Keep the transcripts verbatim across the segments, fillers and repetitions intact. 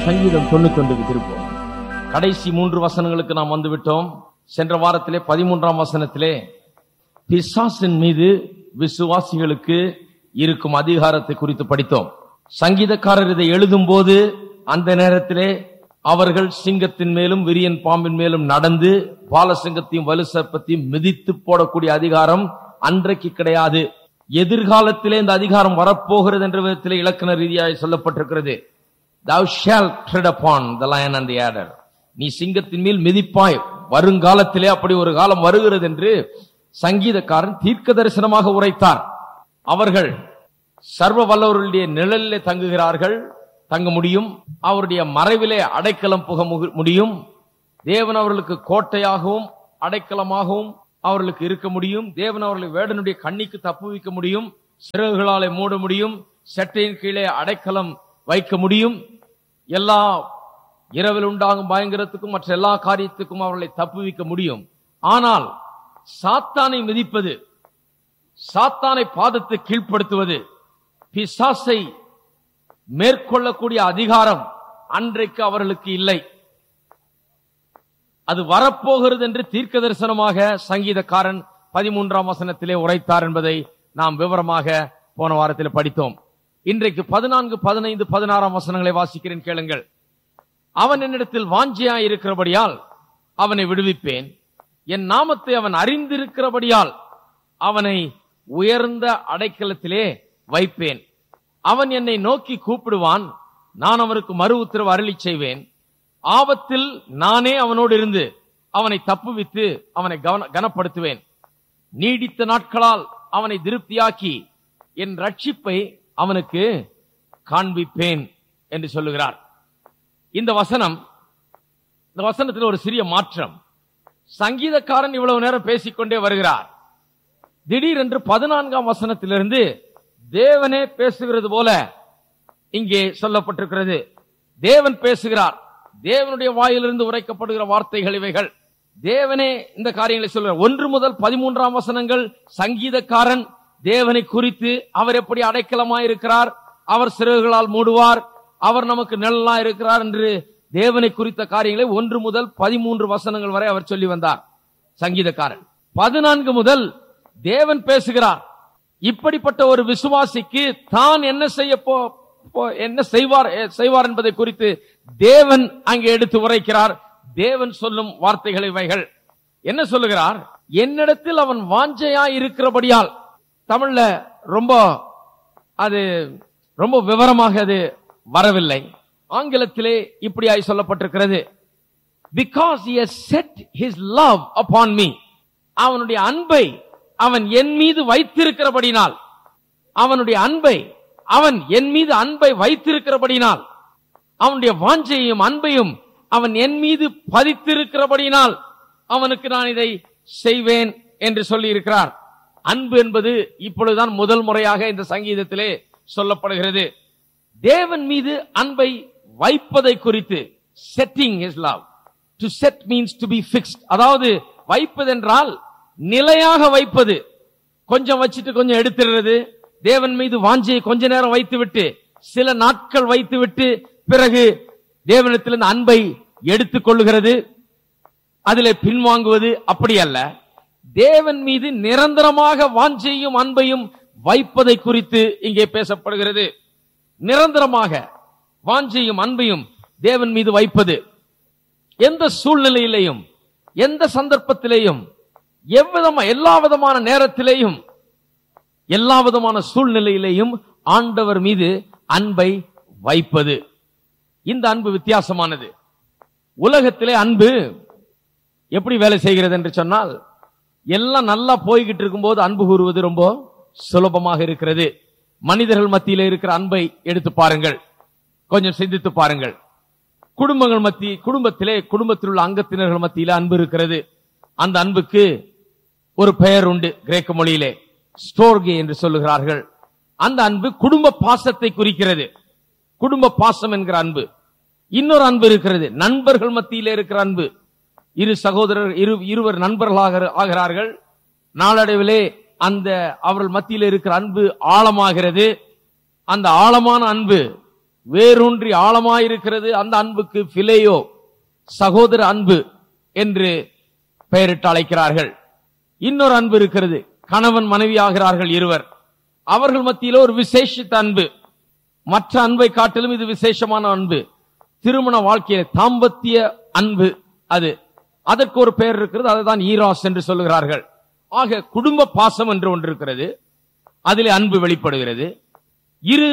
சங்கீதம் தொண்ணூத்தி ஒன்றுக்கு திருப்போம். கடைசி மூன்று வசனங்களுக்கு நாம் வந்துவிட்டோம். சென்ற வாரத்திலே பதிமூன்றாம் வசனத்திலே பிசாசின் மீது விசுவாசிகளுக்கு இருக்கும் அதிகாரத்தை குறித்து படித்தோம். சங்கீதக்காரர் இதை எழுதும் போது அந்த நேரத்திலே அவர்கள் சிங்கத்தின் மேலும் விரியன் பாம்பின் மேலும் நடந்து பாலசிங்கத்தையும் வலு சர்ப்பத்தையும் மிதித்து போடக்கூடிய அதிகாரம் அன்றைக்கு கிடையாது. எதிர்காலத்திலே இந்த அதிகாரம் வரப்போகிறது என்ற விதத்திலே இலக்கண ரீதியாக சொல்லப்பட்டிருக்கிறது. Thou shalt tread upon the lion and the adder. நீ சிங்கத்தின் மேல் மிதிப்பாய். வருங்காலத்திலே அப்படி ஒரு காலம் வருகிறது என்று சங்கீதக்காரன் தீர்க்க தரிசனமாக உரைத்தார். அவர்கள் சர்வ வல்லவருடைய நிழலிலே தங்குகிறார்கள், தங்க முடியும். அவருடைய மறைவிலே அடைக்கலம் புக முடியும். தேவன் அவர்களுக்கு கோட்டையாகவும் அடைக்கலமாகவும் அவர்களுக்கு இருக்க முடியும். தேவன் அவர்களை வேடனுடைய கண்ணிக்கு தப்புவிக்க முடியும். சிறகுகளாலே மூட முடியும். செட்டையின் கீழே அடைக்கலம் வைக்க முடியும். எல்லா இரவில் உண்டாகும் பயங்கரத்துக்கும் மற்ற எல்லா காரியத்துக்கும் அவர்களை தப்புவிக்க முடியும். ஆனால் சாத்தானை மிதிப்பது, சாத்தானை பாதத்தை கீழ்ப்படுத்துவது, பிசாசை மேற்கொள்ளக்கூடிய அதிகாரம் அன்றைக்கு அவர்களுக்கு இல்லை. அது வரப்போகிறது என்று தீர்க்க தரிசனமாக சங்கீதக்காரன் பதிமூன்றாம் வசனத்திலே உரைத்தார் என்பதை நாம் விவரமாக போன வாரத்தில் படித்தோம். இன்றைக்கு பதினான்கு பதினைந்து பதினாறாம் வசனங்களை வாசிக்கிறேன், கேளுங்கள். அவன் என்னிடத்தில் வாஞ்சியாய் இருக்கிறபடியால் அவனை விடுவிப்பேன். என் நாமத்தை அவன் அறிந்திருக்கிறபடியால் அவனை உயர்ந்த அடைக்கலத்திலே வைப்பேன். அவன் என்னை நோக்கி கூப்பிடுவான், நான் அவனுக்கு மறு உத்தரவு அருளி செய்வேன். ஆபத்தில் நானே அவனோடு இருந்து அவனை தப்புவித்து அவனை கனப்படுத்துவேன். நீடித்த நாட்களால் அவனை திருப்தியாக்கி என் ரட்சிப்பை அவனுக்கு காண்பிப்பேன் என்று சொல்லுகிறார். இந்த வசனம், இந்த வசனத்தில் ஒரு சிறிய மாற்றம். சங்கீதக்காரன் இவ்வளவு நேரம் பேசிக்கொண்டே வருகிறார். திடீரென்று பதினான்காம் வசனத்திலிருந்து தேவனே பேசுகிறது போல இங்கே சொல்லப்பட்டிருக்கிறது. தேவன் பேசுகிறார். தேவனுடைய வாயிலிருந்து உரைக்கப்படுகிற வார்த்தைகள் இவைகள். தேவனே இந்த காரியங்களை சொல்கிறார். ஒன்று முதல் பதிமூன்றாம் வசனங்கள் சங்கீதக்காரன் தேவனை குறித்து, அவர் எப்படி அடைக்கலமாயிருக்கிறார், அவர் சிறகுகளால் மூடுவார், அவர் நமக்கு நிழலா இருக்கிறார் என்று தேவனை குறித்த காரியங்களை ஒன்று முதல் பதிமூன்று வசனங்கள் வரை அவர் சொல்லி வந்தார் சங்கீதக்காரன். பதினான்கு முதல் தேவன் பேசுகிறார். இப்படிப்பட்ட ஒரு விசுவாசிக்கு தான் என்ன செய்ய என்ன செய்வார் செய்வார் என்பதை குறித்து தேவன் அங்கே எடுத்து உரைக்கிறார். தேவன் சொல்லும் வார்த்தைகள் இவைகள். என்ன சொல்லுகிறார்? என்னிடத்தில் அவன் வாஞ்சையாய் இருக்கிறபடியால். தமிழ்ல ரொம்ப அது ரொம்ப விவரமாக அது வரவில்லை. ஆங்கிலத்திலே இப்படியாய் சொல்லப்பட்டிருக்கிறது. Because he has set his love upon me. அவனுடைய அன்பை அவன் என் மீது வைத்திருக்கிறபடினால், அவனுடைய அன்பை அவன் என் மீது அன்பை வைத்திருக்கிறபடினால், அவனுடைய வாஞ்சையும் அன்பையும் அவன் என் மீது பதித்திருக்கிறபடினால் அவனுக்கு நான் இதை செய்வேன் என்று சொல்லி இருக்கிறார். அன்பு என்பது இப்பொழுதுதான் முதல் முறையாக இந்த சங்கீதத்திலே சொல்லப்படுகிறது. தேவன் மீது அன்பை வைப்பதை குறித்து, setting his love. To set means to be fixed. அதாவது வைப்பதென்றால் நிலையாக வைப்பது. கொஞ்சம் வச்சிட்டு கொஞ்சம் எடுத்துறது. தேவன் மீது வாஞ்சையை கொஞ்ச நேரம் வைத்துவிட்டு சில நாட்கள் வைத்துவிட்டு பிறகு தேவனிடத்திலிருந்து அன்பை எடுத்துக் கொள்ளுகிறது, அதிலே பின்வாங்குவது அப்படி அல்ல. தேவன் மீது நிரந்தரமாக வாஞ்சையும் அன்பையும் வைப்பதை குறித்து இங்கே பேசப்படுகிறது. நிரந்தரமாக வாஞ்சையும் அன்பையும் தேவன் மீது வைப்பது. எந்த சூழ்நிலையிலேயும், எந்த சந்தர்ப்பத்திலேயும், எவ்விதமா எல்லா விதமான நேரத்திலேயும், எல்லா விதமான சூழ்நிலையிலேயும் ஆண்டவர் மீது அன்பை வைப்பது. இந்த அன்பு வித்தியாசமானது. உலகத்திலே அன்பு எப்படி வேலை செய்கிறது என்று சொன்னால், எல்லாம் நல்லா போய்கிட்டு இருக்கும்போது அன்பு கூறுவது ரொம்ப சுலபமாக இருக்கிறது. மனிதர்கள் மத்தியிலே இருக்கிற அன்பை எடுத்து பாருங்கள், கொஞ்சம் சிந்தித்து பாருங்கள். குடும்பங்கள் மத்திய குடும்பத்திலே குடும்பத்தில் உள்ள அங்கத்தினர்கள் மத்தியிலே அன்பு இருக்கிறது. அந்த அன்புக்கு ஒரு பெயர் உண்டு. கிரேக்க மொழியிலே ஸ்டோர்கே என்று சொல்லுகிறார்கள். அந்த அன்பு குடும்ப பாசத்தை குறிக்கிறது. குடும்ப பாசம் என்கிற அன்பு. இன்னொரு அன்பு இருக்கிறது, நண்பர்கள் மத்தியிலே இருக்கிற அன்பு. இரு சகோதரர் இரு இருவர் நண்பர்களாக ஆகிறார்கள். நாளடைவிலே அந்த அவர்கள் மத்தியில் இருக்கிற அன்பு ஆழமாகிறது. அந்த ஆழமான அன்பு வேரூன்றி ஆழமாயிருக்கிறது. அந்த அன்புக்கு பிலேயோ, சகோதர அன்பு என்று பெயரிட்டு அழைக்கிறார்கள். இன்னொரு அன்பு இருக்கிறது. கணவன் மனைவி ஆகிறார்கள் இருவர். அவர்கள் மத்தியில ஒரு விசேஷித்த அன்பு. மற்ற அன்பை காட்டிலும் இது விசேஷமான அன்பு. திருமண வாழ்க்கையில தாம்பத்திய அன்பு. அது அதற்கு ஒரு பெயர் இருக்கிறது. அதுதான் ஈராஸ் என்று சொல்லுகிறார்கள். ஆக குடும்ப பாசம் என்று ஒன்று இருக்கிறது. அதிலே அன்பு வெளிப்படுகிறது. இரு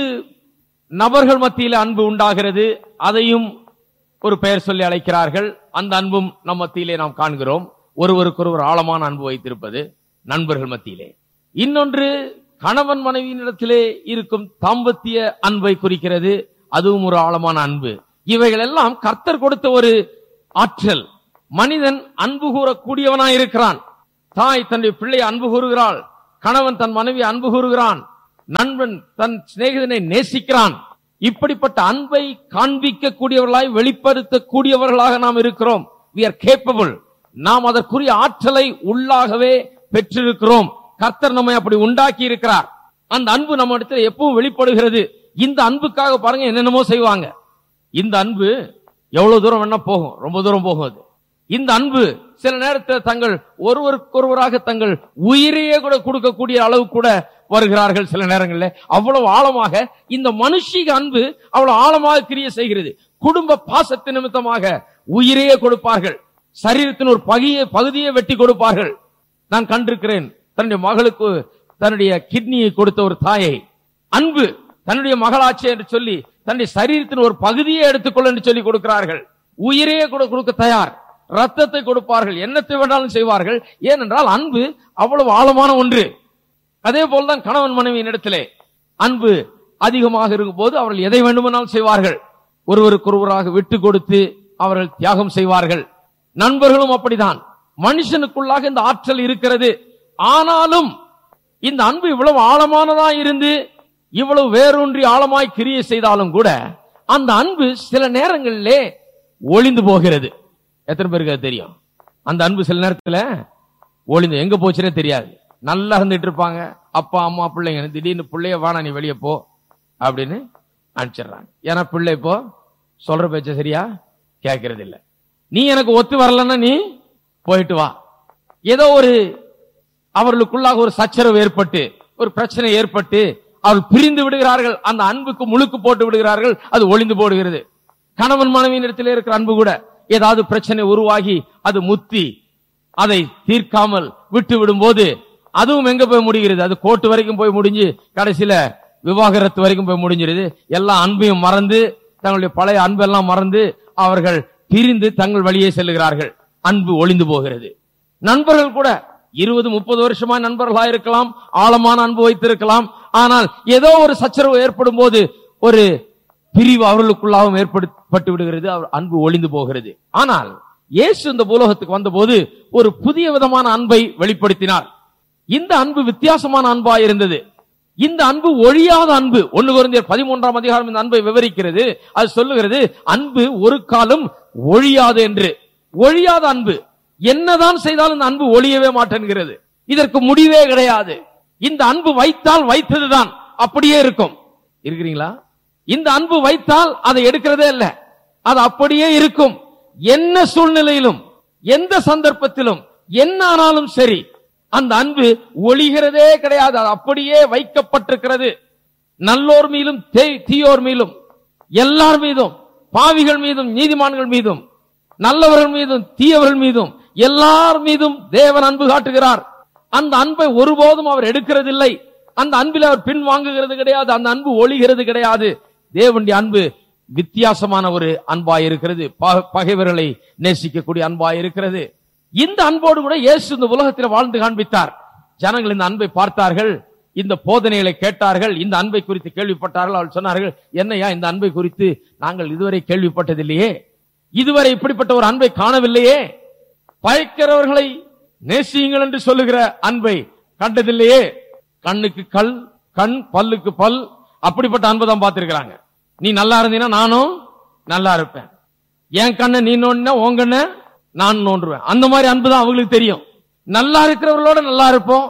நபர்கள் மத்தியில அன்பு உண்டாகிறது. அதையும் ஒரு பெயர் சொல்லி அழைக்கிறார்கள். அந்த அன்பும் நம் மத்தியிலே நாம் காண்கிறோம். ஒருவருக்கொருவர் ஆழமான அன்பு வைத்திருப்பது நண்பர்கள் மத்தியிலே. இன்னொன்று கணவன் மனைவியினிடத்திலே இருக்கும் தாம்பத்திய அன்பை குறிக்கிறது. அதுவும் ஒரு ஆழமான அன்பு. இவைகள் எல்லாம் கர்த்தர் கொடுத்த ஒரு ஆற்றல். மனிதன் அன்பு கூறக்கூடியவனாயிருக்கிறான். தாய் தன்னுடைய பிள்ளையை அன்பு கூறுகிறாள். கணவன் தன் மனைவி அன்பு கூறுகிறான். நண்பன் தன் சிநேகிதனை நேசிக்கிறான். இப்படிப்பட்ட அன்பை காண்பிக்க கூடியவர்களாய் வெளிப்படுத்தக்கூடியவர்களாக நாம் இருக்கிறோம். we are capable. நாம் அதற்குரிய ஆற்றலை உள்ளாகவே பெற்றிருக்கிறோம். கர்த்தர் நம்மை அப்படி உண்டாக்கி இருக்கிறார். அந்த அன்பு நம்ம இடத்துல எப்பவும் வெளிப்படுகிறது. இந்த அன்புக்காக பாருங்க என்னென்னமோ செய்வாங்க. இந்த அன்பு எவ்வளவு தூரம் வேணா போகும், ரொம்ப தூரம் போகும். இந்த அன்பு சில நேரத்தில் தங்கள் ஒருவருக்கொருவராக தங்கள் உயிரையே கூட கொடுக்கக்கூடிய அளவு கூட வருகிறார்கள். சில நேரங்களில் அவ்வளவு ஆழமாக இந்த மனுஷிக அன்பு அவ்வளவு ஆழமாக கிரியை செய்கிறது. குடும்ப பாசத்தின் நிமித்தமாக உயிரையே கொடுப்பார்கள். சரீரத்தின் ஒரு பகுதியை பகுதியை வெட்டி கொடுப்பார்கள். நான் கண்டிருக்கிறேன். தன்னுடைய மகளுக்கு தன்னுடைய கிட்னியை கொடுத்த ஒரு தாயை அன்பு தன்னுடைய மகளாட்சி என்று சொல்லி தன்னுடைய சரீரத்தின் ஒரு பகுதியை எடுத்துக்கொள்ள என்று சொல்லி கொடுக்கிறார்கள். உயிரையே கூட கொடுக்க தயார். ரத்தத்தை கொடுப்பார்கள். என்னத்தை வேண்டாலும் செய்வார்கள். ஏனென்றால் அன்பு அவ்வளவு ஆழமான ஒன்று. அதே போல்தான் கணவன் மனைவியின் இடத்திலே அன்பு அதிகமாக இருக்கும் போது அவர்கள் எதை வேண்டுமானாலும் செய்வார்கள். ஒருவருக்கொருவராக விட்டு கொடுத்து அவர்கள் தியாகம் செய்வார்கள். நண்பர்களும் அப்படிதான். மனுஷனுக்குள்ளாக இந்த ஆற்றல் இருக்கிறது. ஆனாலும் இந்த அன்பு இவ்வளவு ஆழமானதா இருந்து இவ்வளவு வேரூன்றி ஆழமாய் கிரியை செய்தாலும் கூட அந்த அன்பு சில நேரங்களிலே ஒளிந்து போகிறது. எத்தனை பேருக்கு அது தெரியும்? அந்த அன்பு சில நேரத்தில் ஒளிந்து எங்க போச்சுன்னே தெரியாது. நல்லா இருந்துட்டு இருப்பாங்க. அப்பா அம்மா பிள்ளைங்க திடீர்னு பிள்ளைய வானா நீ வெளியே போ அப்படின்னு அனுப்பிச்சிடுறாங்க. ஏன்னா பிள்ளை இப்போ சொல்ற பேச்ச சரியா கேட்கறது இல்லை. நீ எனக்கு ஒத்து வரலன்னா நீ போயிட்டு வா. ஏதோ ஒரு அவர்களுக்குள்ளாக ஒரு சச்சரவு ஏற்பட்டு ஒரு பிரச்சனை ஏற்பட்டு அவர்கள் பிரிந்து விடுகிறார்கள். அந்த அன்புக்கு முழுக்கு போட்டு விடுகிறார்கள். அது ஒளிந்து போடுகிறது. கணவன் மனைவியின் இடத்திலே இருக்கிற அன்பு கூட ஏதாவது பிரச்சனை உருவாகி அது முத்தி அதை தீர்க்காமல் விட்டு விடும் போது அதுவும் எங்க போய் முடிகிறது? அது கோர்ட்டு வரைக்கும் போய் முடிஞ்சு கடைசியில விவாகரத்து வரைக்கும் போய் முடிஞ்சிருது. எல்லா அன்பையும் மறந்து தங்களுடைய பழைய அன்பெல்லாம் மறந்து அவர்கள் பிரிந்து தங்கள் வழியே செல்லுகிறார்கள். அன்பு ஒளிந்து போகிறது. நண்பர்கள் கூட இருபது முப்பது வருஷமா நண்பர்களா இருக்கலாம். ஆழமான அன்பு வைத்திருக்கலாம். ஆனால் ஏதோ ஒரு சச்சரவு ஏற்படும் போது ஒரு பிரிவு அவர்களுக்குள்ளாகவும் ஏற்பட்டு விடுகிறது. அன்பு ஒளிந்து போகிறது. ஆனால் இயேசு இந்த பூலோகத்துக்கு வந்த போது ஒரு புதிய விதமான அன்பை வெளிப்படுத்தினார். இந்த அன்பு வித்தியாசமான அன்பா இருந்தது. இந்த அன்பு ஒழியாத அன்பு. ஒன்னு கொரிந்தியர் பதிமூன்றாம் அதிகாரம் இந்த அன்பை விவரிக்கிறது. அது சொல்லுகிறது அன்பு ஒரு காலம் ஒழியாது என்று. ஒழியாத அன்பு என்னதான் செய்தாலும் இந்த அன்பு ஒழியவே மாட்டேன்கிறது. இதற்கு முடிவே கிடையாது. இந்த அன்பு வைத்தால் வைத்ததுதான் அப்படியே இருக்கும். இருக்கிறீங்களா? இந்த அன்பு வைத்தால் அதை எடுக்கிறதே இல்லை. அது அப்படியே இருக்கும். என்ன சூழ்நிலையிலும் எந்த சந்தர்ப்பத்திலும் என்ன ஆனாலும் சரி அந்த அன்பு ஒளிகிறதே கிடையாது. அது அப்படியே வைக்கப்பட்டிருக்கிறது. நல்லோர் மீதும் தீயோர் மீதும் எல்லார் மீதும் பாவிகள் மீதும் நீதிமான்கள் மீதும் நல்லவர்கள் மீதும் தீயவர்கள் மீதும் எல்லார் மீதும் தேவன் அன்பு காட்டுகிறார். அந்த அன்பை ஒருபோதும் அவர் எடுக்கிறதில்லை. அந்த அன்பில் அவர் பின் வாங்குகிறது கிடையாது. அந்த அன்பு ஒளிகிறது கிடையாது. தேவனுடைய அன்பு வித்தியாசமான ஒரு அன்பாய் இருக்கிறது. பகைவர்களை நேசிக்கக்கூடிய அன்பாய் இருக்கிறது. இந்த அன்போடு கூட இயேசு இந்த உலகத்தில் வாழ்ந்து காண்பித்தார். ஜனங்கள் இந்த அன்பை பார்த்தார்கள். இந்த போதனைகளை கேட்டார்கள். இந்த அன்பை குறித்து கேள்விப்பட்டார்கள். அவர்கள் சொன்னார்கள், என்னையா இந்த அன்பை குறித்து நாங்கள் இதுவரை கேள்விப்பட்டதில்லையே, இதுவரை இப்படிப்பட்ட ஒரு அன்பை காணவில்லையே, பழைக்கிறவர்களை நேசியுங்கள் என்று சொல்லுகிற அன்பை கண்டதில்லையே, கண்ணுக்கு கல் கண் பல்லுக்கு பல் அப்படிப்பட்ட அன்பை தான் பார்த்திருக்கிறாங்க. நீ நல்லா இருந்தீங்கன்னா நானும் நல்லா இருப்பேன், என் கண்ணை நீ நோண்டினா உன் கண்ணை நான் நோண்டுவேன். அந்த மாதிரி அன்பு தான் அவங்களுக்கு தெரியும். நல்லா இருக்கிறவர்களோட நல்லா இருப்போம்,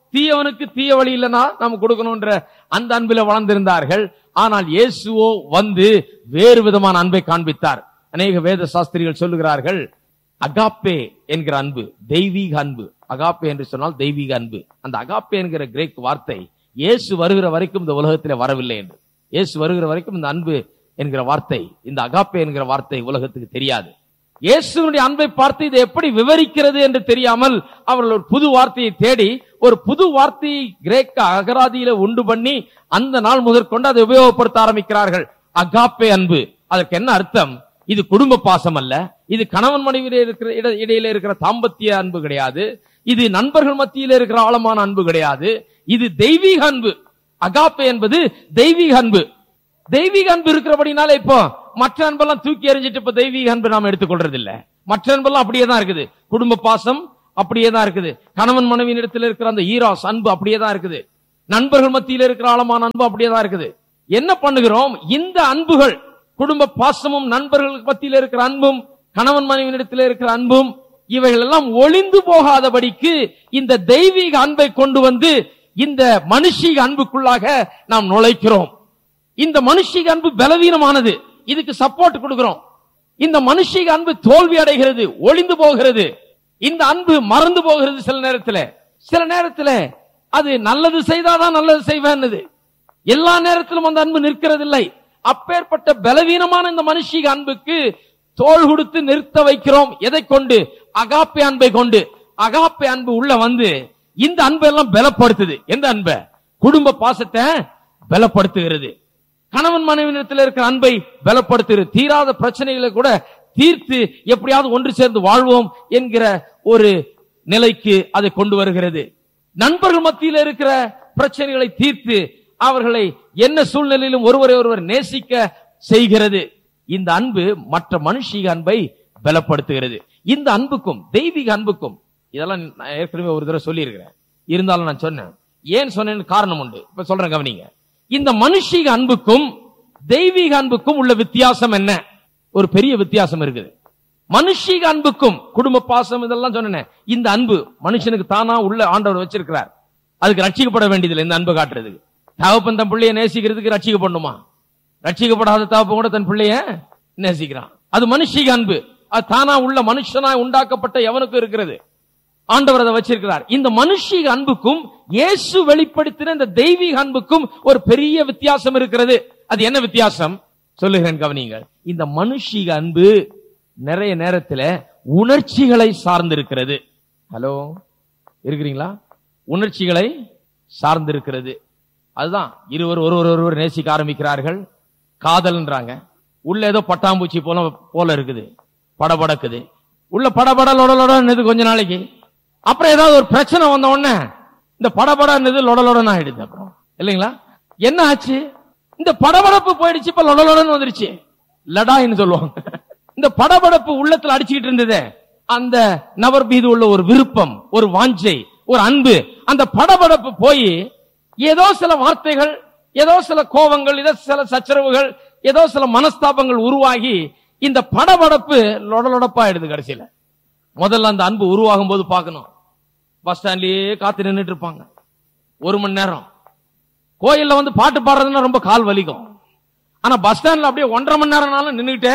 தீயவனுக்கு தீய வழி இல்லைன்னா நம்ம கொடுக்கணும்ன்ற அந்த அன்பில வளர்ந்திருந்தார்கள். ஆனால் இயேசுவோ வந்து வேறு விதமான அன்பை காண்பித்தார். அநேக வேத சாஸ்திரிகள் சொல்லுகிறார்கள், அகாப்பே என்கிற அன்பு தெய்வீக அன்பு. அகாப்பே என்று சொன்னால் தெய்வீக அன்பு. அந்த அகாப்பே என்கிற கிரேக் வார்த்தை இயேசு வருகிற வரைக்கும் இந்த உலகத்தில் வரவில்லை என்று. இயேசு வருகிற வரைக்கும் இந்த அன்பு என்கிற வார்த்தை, இந்த அகாப்பே என்கிற வார்த்தை உலகத்துக்கு தெரியாது. இயேசுனுடைய அன்பை பார்த்து இதை எப்படி விவரிக்கிறது என்று தெரியாமல் அவர்கள் ஒரு புது வார்த்தையை தேடி ஒரு புது வார்த்தையை கிரேக்க அகராதியில உண்டு பண்ணி அந்த நாள் முதற்கொண்டு அதை உபயோகப்படுத்த ஆரம்பிக்கிறார்கள். அகாப்பே அன்பு, அதற்கு என்ன அர்த்தம்? இது குடும்ப பாசம் அல்ல, இது கணவன் மனைவியிலே இருக்கிற இடையில இருக்கிற தாம்பத்திய அன்பு கிடையாது, இது நண்பர்கள் மத்தியில இருக்கிற ஆழமான அன்பு கிடையாது, இது தெய்வீக அன்பு. அகாப்பே என்பது தெய்வீக அன்பு. தெய்வீக அன்பு இருக்கிறபடினால இப்போ மற்ற அன்பெல்லாம் தூக்கி எறிஞ்சிட்டு இப்ப தெய்வீக அன்பு நாம எடுத்துக்கொள்றது இல்ல. மற்ற அன்பெல்லாம் அப்படியே தான் இருக்குது. குடும்ப பாசம் அப்படியே தான் இருக்குது. கணவன் மனைவியின் இடத்துல இருக்கிற அந்த ஈராஸ் அன்பு அப்படியே தான் இருக்குது. நண்பர்கள் மத்தியில இருக்கிற ஆழமான அன்பு அப்படியே தான் இருக்குது. என்ன பண்ணுகிறோம்? இந்த அன்புகள், குடும்ப பாசமும் நண்பர்களுக்கு மத்தியில இருக்கிற அன்பும் கணவன் மனைவியின் இடத்துல இருக்கிற அன்பும், இவைகள் எல்லாம் ஒளிந்து போகாதபடிக்கு இந்த தெய்வீக அன்பை கொண்டு வந்து இந்த மனுஷீக அன்புக்குள்ளாக நாம் நுழைக்கிறோம். இந்த மனுஷீக அன்பு பலவீனமானது, இதுக்கு சப்போர்ட் கொடுக்கிறோம். இந்த மனுஷீக அன்பு தோல்வி அடைகிறது, ஒளிந்து போகிறது. இந்த அன்பு மறந்து போகிறது. சில நேரத்தில் சில நேரத்தில் அது நல்லது செய்தாதான் நல்லது செய்வேன், எல்லா நேரத்திலும் அந்த அன்பு நிற்கிறது இல்லை. அப்பேற்பட்ட பலவீனமான இந்த மனுஷீக அன்புக்கு தோள் கொடுத்து நிறுத்த வைக்கிறோம். எதை கொண்டு? அகாப்பே அன்பை கொண்டு. அகாப்பே அன்பு உள்ள வந்து இந்த அன்பை எல்லாம் பலப்படுத்துது. எந்த அன்பை? குடும்ப பாசத்தை பலப்படுத்துகிறது. கணவன் மனைவியிடத்தில் இருக்கிற அன்பை பலப்படுத்துகிறது. தீராத பிரச்சனைகளை கூட தீர்த்து எப்படியாவது ஒன்று சேர்ந்து வாழ்வோம் என்கிற ஒரு நிலைக்கு அதை கொண்டு வருகிறது. நண்பர்கள் மத்தியில் இருக்கிற பிரச்சனைகளை தீர்த்து அவர்களை என்ன சூழ்நிலையிலும் ஒருவரை ஒருவர் நேசிக்க செய்கிறது. இந்த அன்பு மற்ற மனுஷீக அன்பை பலப்படுத்துகிறது. இந்த அன்புக்கும் தெய்வீக அன்புக்கும், இதெல்லாம் நான் ஏற்கனவே ஒரு தடவை சொல்லி இருக்கிறேன், இருந்தாலும் நான் சொன்னேன். ஏன் சொன்னேன்னு காரணம் உண்டு, இப்ப சொல்றேன் கவனிங்க. இந்த மனுஷீக அன்புக்கும் தெய்வீக அன்புக்கும் உள்ள வித்தியாசம் என்ன? ஒரு பெரிய வித்தியாசம் இருக்குது. மனுஷீக அன்புக்கும் குடும்ப பாசம் இதெல்லாம் சொன்னேன். இந்த அன்பு மனுஷனுக்கு தானா உள்ள ஆண்டவர் வச்சிருக்கிறார். அதுக்கு ரட்சிக்கப்பட வேண்டியதில்லை. இந்த அன்பு காட்டுறதுக்கு தகப்பன் தன் பிள்ளைய நேசிக்கிறதுக்கு ரட்சிக்கப்படணுமா? ரட்சிக்கப்படாத தகப்பன் கூட தன் பிள்ளைய நேசிக்கிறான். அது மனுஷீக அன்பு. அது தானா உள்ள மனுஷனாய் உண்டாக்கப்பட்ட எவனுக்கும் இருக்கிறது. ஆண்டவர் அதை வச்சிருக்கிறார். இந்த மனுஷீக அன்புக்கும் இயேசு வெளிப்படுத்தின இந்த தெய்வீக அன்புக்கும் ஒரு பெரிய வித்தியாசம் இருக்கிறது. அது என்ன வித்தியாசம் சொல்லுகிறேன் கவனிங்கள். இந்த மனுஷீக அன்பு நிறைய நேரத்தில் உணர்ச்சிகளை சார்ந்திருக்கிறது. ஹலோ, இருக்கிறீங்களா? உணர்ச்சிகளை சார்ந்திருக்கிறது. அதுதான் இருவர் ஒருவர் ஒருவர் நேசிக்க ஆரம்பிக்கிறார்கள், காதல்ன்றாங்க. உள்ள ஏதோ பட்டாம்பூச்சி போல போல இருக்குது, படபடக்குது. உள்ள படபடலோட கொஞ்ச நாளைக்கு அப்புறம் ஏதாவது ஒரு பிரச்சனை வந்த உடனே இந்த படபடன்னு லொடலோடன்னு ஆயிடுது. அப்புறம் இல்லைங்களா? என்ன ஆச்சு? இந்த படபடப்பு போயிடுச்சு, இப்ப லொடலோடன்னு வந்துருச்சு. லடாயின்னு சொல்லுவாங்க. இந்த படபடப்பு உள்ளத்துல அடிச்சுக்கிட்டு இருந்தது, அந்த நபர் மீது உள்ள ஒரு விருப்பம், ஒரு வாஞ்சை, ஒரு அன்பு, அந்த படபடப்பு போய் ஏதோ சில வார்த்தைகள், ஏதோ சில கோபங்கள், ஏதோ சில சச்சரவுகள், ஏதோ சில மனஸ்தாபங்கள் உருவாகி இந்த படபடப்பு லொடலொடப்பாயிடுது. கடைசியில முதல்ல அந்த அன்பு உருவாகும் போது பார்க்கணும், பஸ் ஸ்டாண்ட்லயே காத்து நின்றுட்டு இருப்பாங்க ஒரு மணி நேரம். கோயில்ல வந்து பாட்டு பாடுறதுன்னா ரொம்ப கால் வலிக்கும். ஆனா பஸ் ஸ்டாண்ட்ல அப்படியே ஒன்றரை மணி நேரம்னாலும் நின்றுகிட்டே,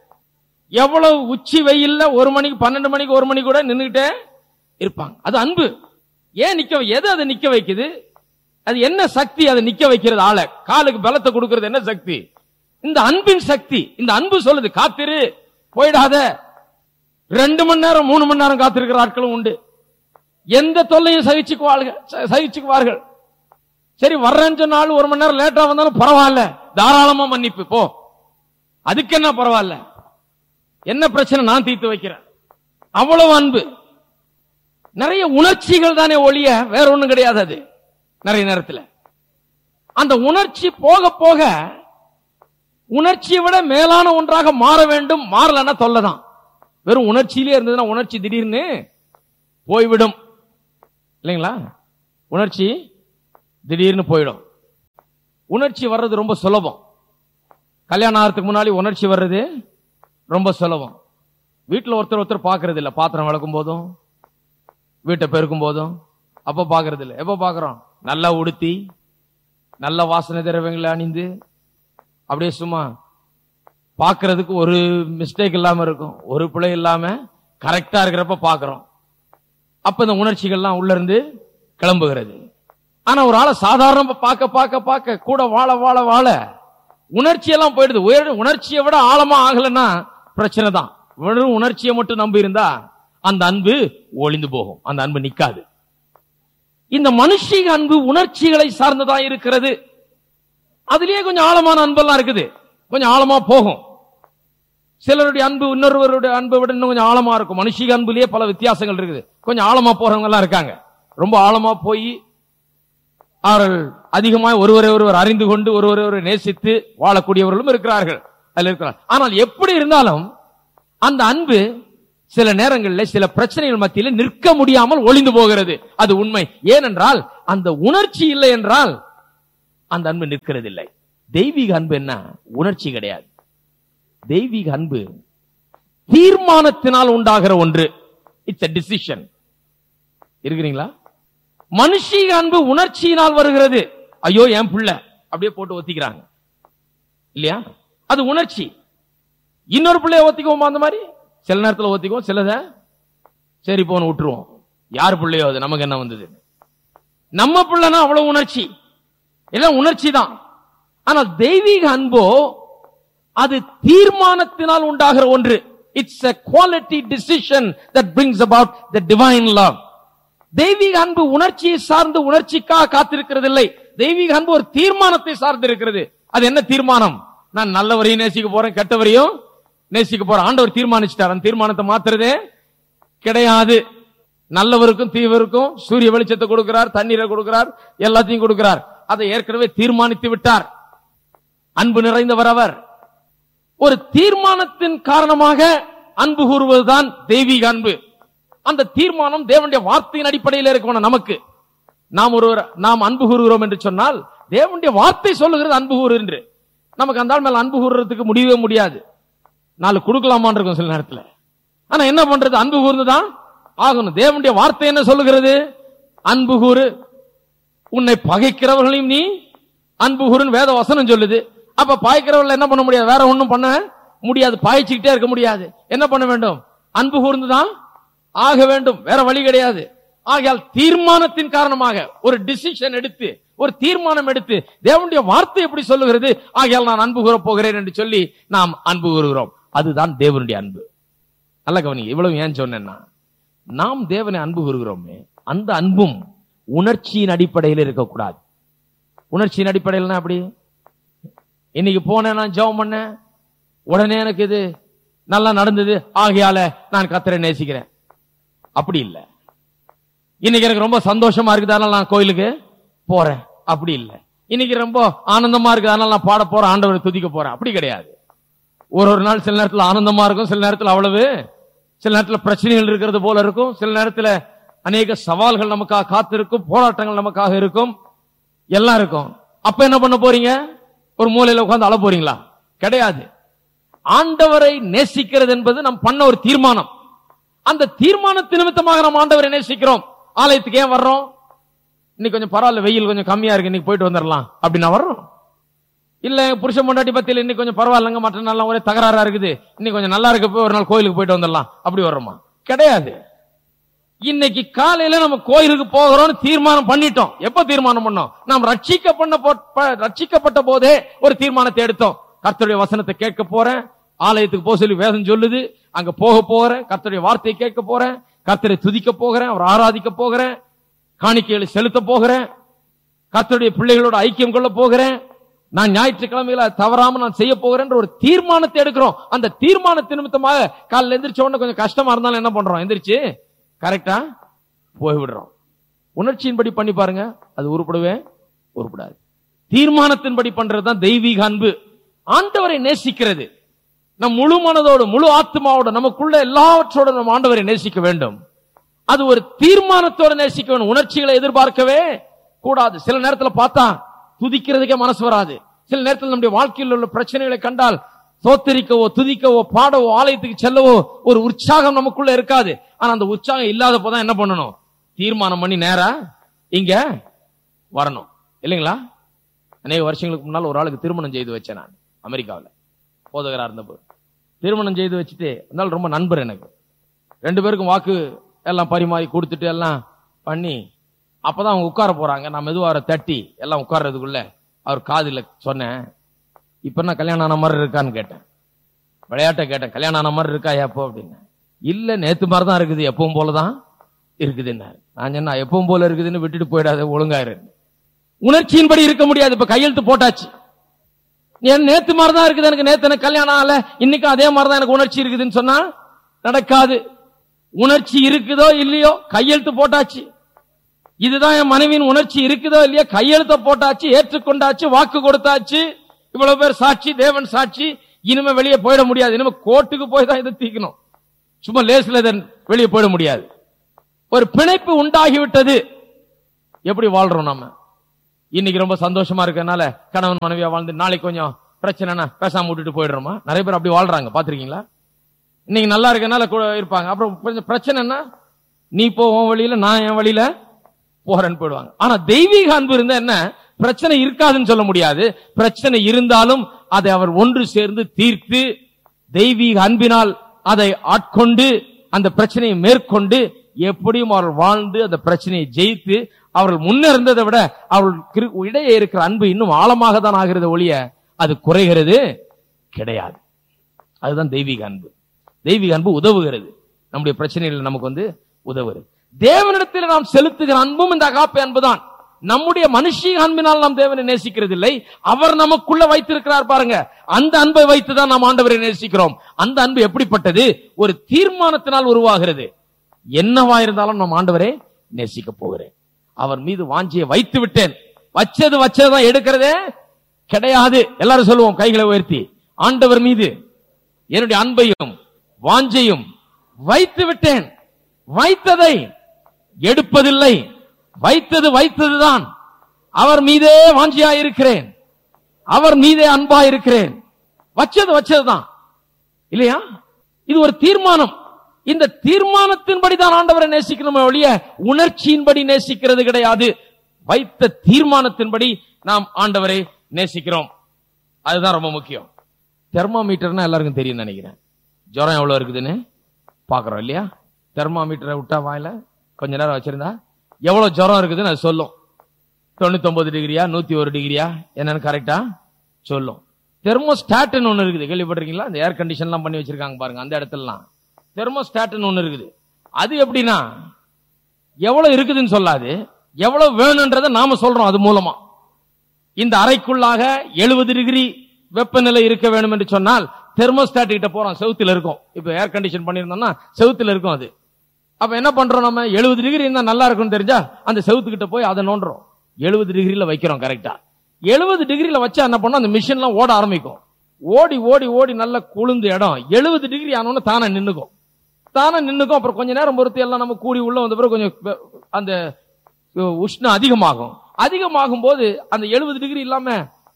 எவ்வளவு உச்சி வெயில்ல ஒரு மணிக்கு பன்னெண்டு மணிக்கு ஒரு மணி கூட நின்றுகிட்டே இருப்பாங்க. அது அன்பு. ஏன் நிக்க, எது அதை நிக்க வைக்குது? அது என்ன சக்தி அதை நிக்க வைக்கிறது? ஆள காலுக்கு பலத்தை கொடுக்கிறது என்ன சக்தி? இந்த அன்பின் சக்தி. இந்த அன்பு சொல்லுது, காத்திரு, போயிடாத. ரெண்டு மணி நேரம் மூணு மணி நேரம் காத்திருக்கிற ஆட்களும் உண்டு. எந்த தொல்லையும் சகிச்சுக்குவார்கள் சகிச்சுக்குவார்கள் சரி, வர்றேன்னு சொன்னாலும் ஒரு மணி நேரம் லேட்டா வந்தாலும் பரவாயில்ல, தாராளமா மன்னிப்பு போ, அதுக்கு என்ன பரவாயில்ல, என்ன பிரச்சனை நான் தீர்த்து வைக்கிறேன். அவ்வளவு அன்பு. நிறைய உணர்ச்சிகள் தானே ஒழிய வேற ஒண்ணும் கிடையாது. அது நிறைய நேரத்தில் அந்த உணர்ச்சி போக போக உணர்ச்சியை விட மேலான ஒன்றாக மாற வேண்டும். மாறலன்னா தொல்லதான். வெறும் உணர்ச்சியிலே இருந்ததுன்னா உணர்ச்சி திடீர்னு போய்விடும் இல்லைங்களா? உணர்ச்சி திடீர்னு போயிடும். உணர்ச்சி வர்றது ரொம்ப சுலபம். கல்யாணம் ஆகிறதுக்கு முன்னாடி உணர்ச்சி வர்றது ரொம்ப சுலபம். வீட்டில் ஒருத்தர் ஒருத்தர் பார்க்கறது இல்லை. பாத்திரம் விளக்கும் போதும், வீட்டை பெருக்கும் போதும், அப்ப பாக்குறது இல்ல. எப்ப பாக்குறோம்? நல்லா உடுத்தி நல்ல வாசனை திரவியங்களை அணிந்து அப்படியே சும்மா பாக்குறதுக்கு ஒரு மிஸ்டேக் இல்லாம இருக்கும், ஒரு பிழை இல்லாம கரெக்டா இருக்கிறப்ப பாக்குறோம். அப்ப இந்த உணர்ச்சிகள்லாம் உள்ள இருந்து கிளம்புகிறது. ஆனா ஒரு ஆளை சாதாரண பார்க்க பார்க்க பார்க்க கூட வாழ வாழ வாழ உணர்ச்சி எல்லாம் போயிடுது. உயர் உணர்ச்சியை விட ஆழமா ஆகலன்னா பிரச்சனை தான். வெறும் உணர்ச்சியை மட்டும் நம்பி இருந்தா அந்த அன்பு ஒளிந்து போகும், அந்த அன்பு நிக்காது. இந்த மனுஷிக அன்பு உணர்ச்சிகளை சார்ந்ததா இருக்கிறது. அதுலயே கொஞ்சம் ஆழமான அன்பெல்லாம் இருக்குது, கொஞ்சம் ஆழமா போகும். சிலருடைய அன்பு இன்னொருவருடைய அன்பை விட இன்னும் கொஞ்சம் ஆழமா இருக்கும். மனுஷிக அன்புலயே பல வித்தியாசங்கள் இருக்குது. கொஞ்சம் ஆழமா போறவங்க எல்லாம் இருக்காங்க. ரொம்ப ஆழமா போய் அவர்கள் அதிகமாக ஒருவரை ஒருவர் அறிந்து கொண்டு ஒருவரை ஒருவர் நேசித்து வாழக்கூடியவர்களும் இருக்கிறார்கள், அதில் இருக்கிறார். ஆனால் எப்படி இருந்தாலும் அந்த அன்பு சில நேரங்களில் சில பிரச்சனைகள் மத்தியில் நிற்க முடியாமல் ஒளிந்து போகிறது. அது உண்மை. ஏனென்றால் அந்த உணர்ச்சி இல்லை என்றால் அந்த அன்பு நிற்கிறது இல்லை. தெய்வீக அன்பு என்ன? உணர்ச்சி கிடையாது. தெய்வீக அன்பு தீர்மானத்தினால் உண்டாகிற ஒன்று. It's a decision. இருக்கிறீங்களா? மனுஷீக அன்பு உணர்ச்சியினால் வருகிறது. ஐயோ என் பிள்ளை அப்படியே போட்டு ஒத்திக்கிறாங்க இல்லையா? அது உணர்ச்சி. இன்னொரு பிள்ளைய ஒத்திக்குவோம், அந்த மாதிரி சில நேரத்தில் ஒத்திக்குவோம், சிலத சரி போன விட்டுருவோம். யார் பிள்ளையோ அது நமக்கு என்ன வந்தது? நம்ம பிள்ளைனா அவ்வளவு உணர்ச்சி, எல்லாம் உணர்ச்சி தான். ஆனால் தெய்வீக அன்போ அது தீர்மானத்தினால் உண்டாகிற ஒன்று. It's a quality decision that brings about the divine love. தெய்வீக அன்பு உணர்ச்சியை சார்ந்து உணர்ச்சிக்காக காத்திருக்கிறது இல்லை. தெய்வீக அன்பு ஒரு தீர்மானத்தை சார்ந்து இருக்கிறது. அது என்ன தீர்மானம்? நான் நல்லவரையும் நேசிக்க போறேன், கெட்டவரையும் நேசிக்க போறேன். ஆண்டவர் தீர்மானிச்சிட்டார். அந்த தீர்மானத்தை மாத்துறதே கிடையாது. நல்லவருக்கும் தீவருக்கும் சூரிய வெளிச்சத்தை கொடுக்கிறார், தண்ணீரை கொடுக்கிறார், எல்லாத்தையும் கொடுக்கிறார். அதை ஏற்கனவே தீர்மானித்து விட்டார். அன்பு நிறைந்தவர் அவர். ஒரு தீர்மானத்தின் காரணமாக அன்பு கூறுவதுதான் தெய்வீக அன்பு. அந்த தீர்மானம் தேவனுடைய வார்த்தையின் அடிப்படையில் இருக்கணும். நமக்கு நாம் ஒருவர் நாம் அன்பு கூறுகிறோம் என்று சொன்னால் தேவனுடைய வார்த்தை சொல்லுகிறது அன்பு கூறு என்று. நமக்கு அந்த மேல அன்பு கூறுறதுக்கு முடியவே முடியாது. நாலு கொடுக்கலாமான் இருக்கும் சில நேரத்தில். ஆனா என்ன பண்றது? அன்பு கூர்ந்துதான் ஆகணும். தேவனுடைய வார்த்தை என்ன சொல்லுகிறது? அன்பு கூறு, உன்னை பகைக்கிறவர்களையும் நீ அன்பு கூறுன்னு வேத வசனம் சொல்லுது. அப்ப பாய்க்கிறவர்கள் என்ன பண்ண முடியாது? வேற ஒண்ணும் பண்ண முடியாது, பாய்ச்சிக்கிட்டே இருக்க முடியாது. என்ன பண்ண வேண்டும்? அன்பு கூர்ந்துதான் ஆக வேண்டும், வேற வழி கிடையாது. ஆகையால் தீர்மானத்தின் காரணமாக ஒரு டிசிஷன் எடுத்து, ஒரு தீர்மானம் எடுத்து, தேவனுடைய வார்த்தை எப்படி சொல்லுகிறது, ஆகையால் நான் அன்பு கூற போகிறேன் என்று சொல்லி நாம் அன்பு கூறுகிறோம். அதுதான் தேவனுடைய அன்பு. நல்ல கவனிங்க. இவ்வளவு ஏன் சொன்னேன்னா, நாம் தேவனை அன்பு கூறுகிறோமே, அந்த அன்பும் உணர்ச்சியின் அடிப்படையில் இருக்கக்கூடாது. உணர்ச்சியின் அடிப்படையில் அப்படி இன்னைக்கு போனேன், நான் ஜெபம் பண்ணேன், உடனே எனக்கு இது நல்லா நடந்தது, ஆகையால நான் கர்த்தரை நேசிக்கிறேன். அப்படி இல்லை. இன்னைக்கு எனக்கு ரொம்ப சந்தோஷமா இருக்குது, அதனால நான் கோயிலுக்கு போறேன். அப்படி இல்லை. இன்னைக்கு ரொம்ப ஆனந்தமா இருக்குது, அதனால நான் பாட போறேன், ஆண்டவரை துதிக்க போறேன். அப்படி கிடையாது. ஒரு ஒரு நாள் சில நேரத்தில் ஆனந்தமா இருக்கும், சில நேரத்தில் அவ்வளவு, சில நேரத்தில் பிரச்சனைகள் இருக்கிறது போல இருக்கும், சில நேரத்தில் அநேக சவால்கள் நமக்காக காத்திருக்கும், போராட்டங்கள் நமக்காக இருக்கும், எல்லாம் இருக்கும். அப்ப என்ன பண்ண போறீங்க? ஒரு மூலையில உட்கார்ந்து அழ போறீங்களா? கிடையாது. ஆண்டவரை நேசிக்கிறது என்பது நாம் பண்ண ஒரு தீர்மானம். அந்த தீர்மானத்தின் நிமித்தமாக நாம் ஆண்டவரை நேசிக்கிறோம். ஆலயத்துக்கு ஏன் வர்றோம்? இன்னைக்கு கொஞ்சம் பரவாயில்ல, வெயில் கொஞ்சம் கம்மியா இருக்கு, இன்னைக்கு போயிட்டு வந்துடலாம் அப்படின்னா வர்றோம். இல்ல புருஷன் பொண்டாட்டி பத்தியில இன்னைக்கு கொஞ்சம் பரவாயில்லங்க, மற்ற நாள் ஒரே தகராறா இருக்குது, இன்னைக்கு கொஞ்சம் நல்லா இருக்க போய் ஒரு நாள் கோயிலுக்கு போயிட்டு வந்துடலாம் அப்படி வர்றோமா? கிடையாது. இன்னைக்கு காலையில நம்ம கோயிலுக்கு போகிறோம்னு தீர்மானம் பண்ணிட்டோம். எப்ப தீர்மானம் பண்ணோம்? நாம் ரட்சிக்கப்பட்ட ரட்சிக்கப்பட்ட போதே ஒரு தீர்மானத்தை எடுத்தோம். கர்த்தருடைய வசனத்தை கேட்க போறேன், ஆலயத்துக்கு போக சொல்லி வேதம் சொல்லுது, அங்க போக போறேன், கர்த்தருடைய வார்த்தையை கேட்க போறேன், கர்த்தரை துதிக்க போகிறேன், அவர் ஆராதிக்க போகிறேன், காணிக்கைகளை செலுத்த போகிறேன், கர்த்தருடைய பிள்ளைகளோட ஐக்கியம் கொள்ள போகிறேன், நான் ஞாயிற்றுக்கிழமையில தவறாம நான் செய்ய போகிறேன் ஒரு தீர்மானத்தை எடுக்கிறோம். அந்த தீர்மானத்தின் நிமித்தமாக காலையில் எந்திரிச்ச உடனே கொஞ்சம் கஷ்டமா இருந்தாலும் என்ன பண்றோம்? எந்திரிச்சு கரெக்டா போய்விடுறோம். உணர்ச்சியின்படி பண்ணி பாருங்க, அது உருப்படவே உருப்படாது. தீர்மானத்தின்படி பண்றதுதான் தெய்வீக அன்பு. ஆண்டவரை நேசிக்கிறது நம் முழு மனதோடு முழு ஆத்மாவோட நமக்குள்ள எல்லாவற்றோட நம்ம ஆண்டவரை நேசிக்க வேண்டும். அது ஒரு தீர்மானத்தோட நேசிக்க வேண்டும். உணர்ச்சிகளை எதிர்பார்க்கவே கூடாது. சில நேரத்தில் பார்த்தா துதிக்கிறதுக்கே மனசு வராது. சில நேரத்தில் நம்முடைய வாழ்க்கையில் உள்ள பிரச்சனைகளை கண்டால் சோத்தரிக்கவோ துதிக்கவோ பாடவோ ஆலயத்துக்கு செல்லவோ ஒரு உற்சாகம் நமக்குள்ள இருக்காது. ஆனா அந்த உற்சாகம் இல்லாத போதான் என்ன பண்ணணும்? தீர்மானம் பண்ணி நேரா இங்க வரணும் இல்லைங்களா? அநேக வருஷங்களுக்கு முன்னால் ஒரு ஆளுக்கு திருமணம் செய்து வச்சேன் நான் அமெரிக்காவில் போதகரா இருந்தபோது. திருமணம் செய்து வச்சுட்டு அதனால ரொம்ப நண்பர் எனக்கு. ரெண்டு பேருக்கும் வாக்கு எல்லாம் பரிமாறி கொடுத்துட்டு எல்லாம் பண்ணி அப்பதான் அவங்க உட்கார போறாங்க. நான் மெதுவா அவரை தட்டி எல்லாம் உட்கார்றதுக்குள்ள அவர் காதுல சொன்னேன், இப்ப என்ன கல்யாணம் ஆன மாதிரி இருக்கான்னு கேட்டேன். விளையாட்ட கேட்டேன், கல்யாணம் ஆன மாதிரி இருக்கா எப்போ அப்படின்னு. இல்ல நேத்து மாதிரி தான் இருக்குது, எப்பவும் போலதான் இருக்குதுன்னாரு. நான் சொன்னா எப்பவும் போல இருக்குதுன்னு விட்டுட்டு போயிடாது, ஒழுங்காயிரு. உணர்ச்சியின்படி இருக்க முடியாது. இப்ப கையெழுத்து போட்டாச்சு, நேத்து மாதிரிதான் இருக்குது, எனக்கு நேத்து எனக்கு கல்யாணம் ஆகல, இன்னைக்கு அதே மாதிரிதான் எனக்கு உணர்ச்சி இருக்குதுன்னு சொன்னா நடக்காது. உணர்ச்சி இருக்குதோ இல்லையோ கையெழுத்து போட்டாச்சு. இதுதான் என் மனைவியின் உணர்ச்சி இருக்குதோ இல்லையோ கையெழுத்த போட்டாச்சு, ஏற்றுக்கொண்டாச்சு, வாக்கு கொடுத்தாச்சு. இவ்வளவு பேர் சாட்சி, தேவன் சாட்சி. இனிமே வெளியே போயிட முடியாது. இனிமே கோர்ட்டுக்கு போய் தான் இதை தீக்கணும். சும்மா லேஸ்ல வெளியே போயிட முடியாது. ஒரு பிணைப்பு உண்டாகிவிட்டது. எப்படி வாழ்றோம் நம்ம? இன்னைக்கு ரொம்ப சந்தோஷமா இருக்கனால கணவன் மனைவியா வாழ்ந்து நாளைக்கு கொஞ்சம் பிரச்சனைனா பேசாம விட்டுட்டு போயிடுறோமா? நிறைய பேர் அப்படி வாழ்றாங்க, பாத்திருக்கீங்களா? இன்னைக்கு நல்லா இருக்கனால இருப்பாங்க, அப்புறம் கொஞ்சம் பிரச்சனைனா நீ போ உன் வழியில, நான் என் வழியில போறேன்னு போயிடுவாங்க. ஆனா தெய்வீக அன்பு இருந்தா என்ன? பிரச்சனை இருக்காதுன்னு சொல்ல முடியாது. பிரச்சனை இருந்தாலும் அதை அவர் ஒன்று சேர்ந்து தீர்த்து தெய்வீக அன்பினால் அதை ஆட்கொண்டு அந்த பிரச்சனையை மேற்கொண்டு எப்படியும் அவர்கள் வாழ்ந்து அந்த பிரச்சனையை ஜெயித்து அவர்கள் முன்னிருந்ததை விட அவர்கள் இடையே இருக்கிற அன்பு இன்னும் ஆழமாக தான் ஆகிறது ஒழிய அது குறைகிறது கிடையாது. அதுதான் தெய்வீக அன்பு. தெய்வீக அன்பு உதவுகிறது, நம்முடைய பிரச்சனைகள் நமக்கு வந்து உதவுகிறது. தேவனிடத்தில் நாம் செலுத்துகிற அன்பும் இந்த அகாப்பை அன்புதான். நம்முடைய மனுஷீக அன்பினால் நாம் தேவனை நேசிக்கிறது இல்லை, அவர் நமக்குள்ள வைத்திருக்கிறார் பாருங்க, அந்த அன்பை வைத்துதான் நாம் ஆண்டவரை நேசிக்கிறோம். அந்த அன்பு எப்படிப்பட்டது? ஒரு தீர்மானத்தினால் உருவாகிறது. என்னவா இருந்தாலும் நாம் ஆண்டவரை நேசிக்க போகிறேன், அவர் மீது வாஞ்சியை வைத்து விட்டேன். வச்சது வச்சதுதான் எடுக்கிறதே கிடையாது. எல்லாரும் சொல்லுவோம் கைகளை உயர்த்தி, ஆண்டவர் மீது என்னுடைய அன்பையும் வாஞ்சையும் வைத்து விட்டேன். வைத்ததை எடுப்பதில்லை, வைத்தது வைத்ததுதான். அவர் மீதே வாஞ்சியாயிருக்கிறேன், அவர் மீதே அன்பாயிருக்கிறேன். வச்சது வச்சதுதான் இல்லையா? இது ஒரு தீர்மானம். இந்த தீர்மானத்தின்படிதான் ஆண்டவரை நேசிக்கணும் ஒழிய உணர்ச்சியின்படி நேசிக்கிறது கிடையாது. வைத்த தீர்மானத்தின்படி நாம் ஆண்டவரை நேசிக்கிறோம். அதுதான் ரொம்ப முக்கியம். தெர்மாமீட்டர்னா எல்லாருக்கும் தெரியும் நினைக்கிறேன். ஜுரம் எவ்வளவு இருக்குதுன்னு பாக்குறோம் இல்லையா? தெர்மாமீட்டரை விட்டா வாயில கொஞ்ச நேரம் வச்சிருந்தா எவ்வளவு ஜுரம் இருக்குதுன்னு அது சொல்லும். தொண்ணூத்தி ஒன்பது டிகிரியா நூத்தி ஒரு டிகிரியா என்னன்னு கரெக்டா சொல்லும். தெர்மோஸ்டாட்னு ஒண்ணு இருக்குது, கேள்விப்பட்டிருக்கீங்களா? அந்த ஏர் கண்டிஷன் எல்லாம் பண்ணி வச்சிருக்காங்க பாருங்க, அந்த இடத்துலலாம் தெர்மோஸ்டாட்னு ஒண்ணு இருக்குது. அது எப்படின்னா எவ்வளவு இருக்குதுன்னு சொல்லாது, எவ்வளவு வேணும்ன்றதை நாம சொல்றோம். அது மூலமா இந்த அறைக்குள்ளாக எழுபது டிகிரி வெப்பநிலை இருக்க வேண்டும் என்று சொன்னால் தெர்மோஸ்டாட் கிட்ட போறோம், செவுத்துல இருக்கும். இப்ப ஏர் கண்டிஷன் பண்ணிருந்தோம்னா செவுத்துல இருக்கும் அது. அப்ப என்ன பண்றோம், நம்ம எழுபது டிகிரி இருந்தா நல்லா இருக்கும்னு தெரிஞ்சா அந்த செவுத்துக்கிட்ட போய் அதை நோண்டுறோம், எழுபது டிகிரில வைக்கிறோம். கரெக்டா எழுபது டிகிரில வச்சா என்ன பண்ணோம், அந்த மிஷின் எல்லாம் ஓட ஆரம்பிக்கும். ஓடி ஓடி ஓடி நல்ல குளிர்ந்த இடம் எழுபது டிகிரி ஆனோன்னு தானே நின்னுக்கும், தானே நின்னுக்கும். அப்புறம் கொஞ்ச நேரம் பொறுத்து எல்லாம் நம்ம கூடி உள்ள வந்த பிறகு கொஞ்சம் அந்த உஷ்ணம் அதிகமாகும். அதிகமாகும் போது அந்த எழுபது டிகிரி இல்லாம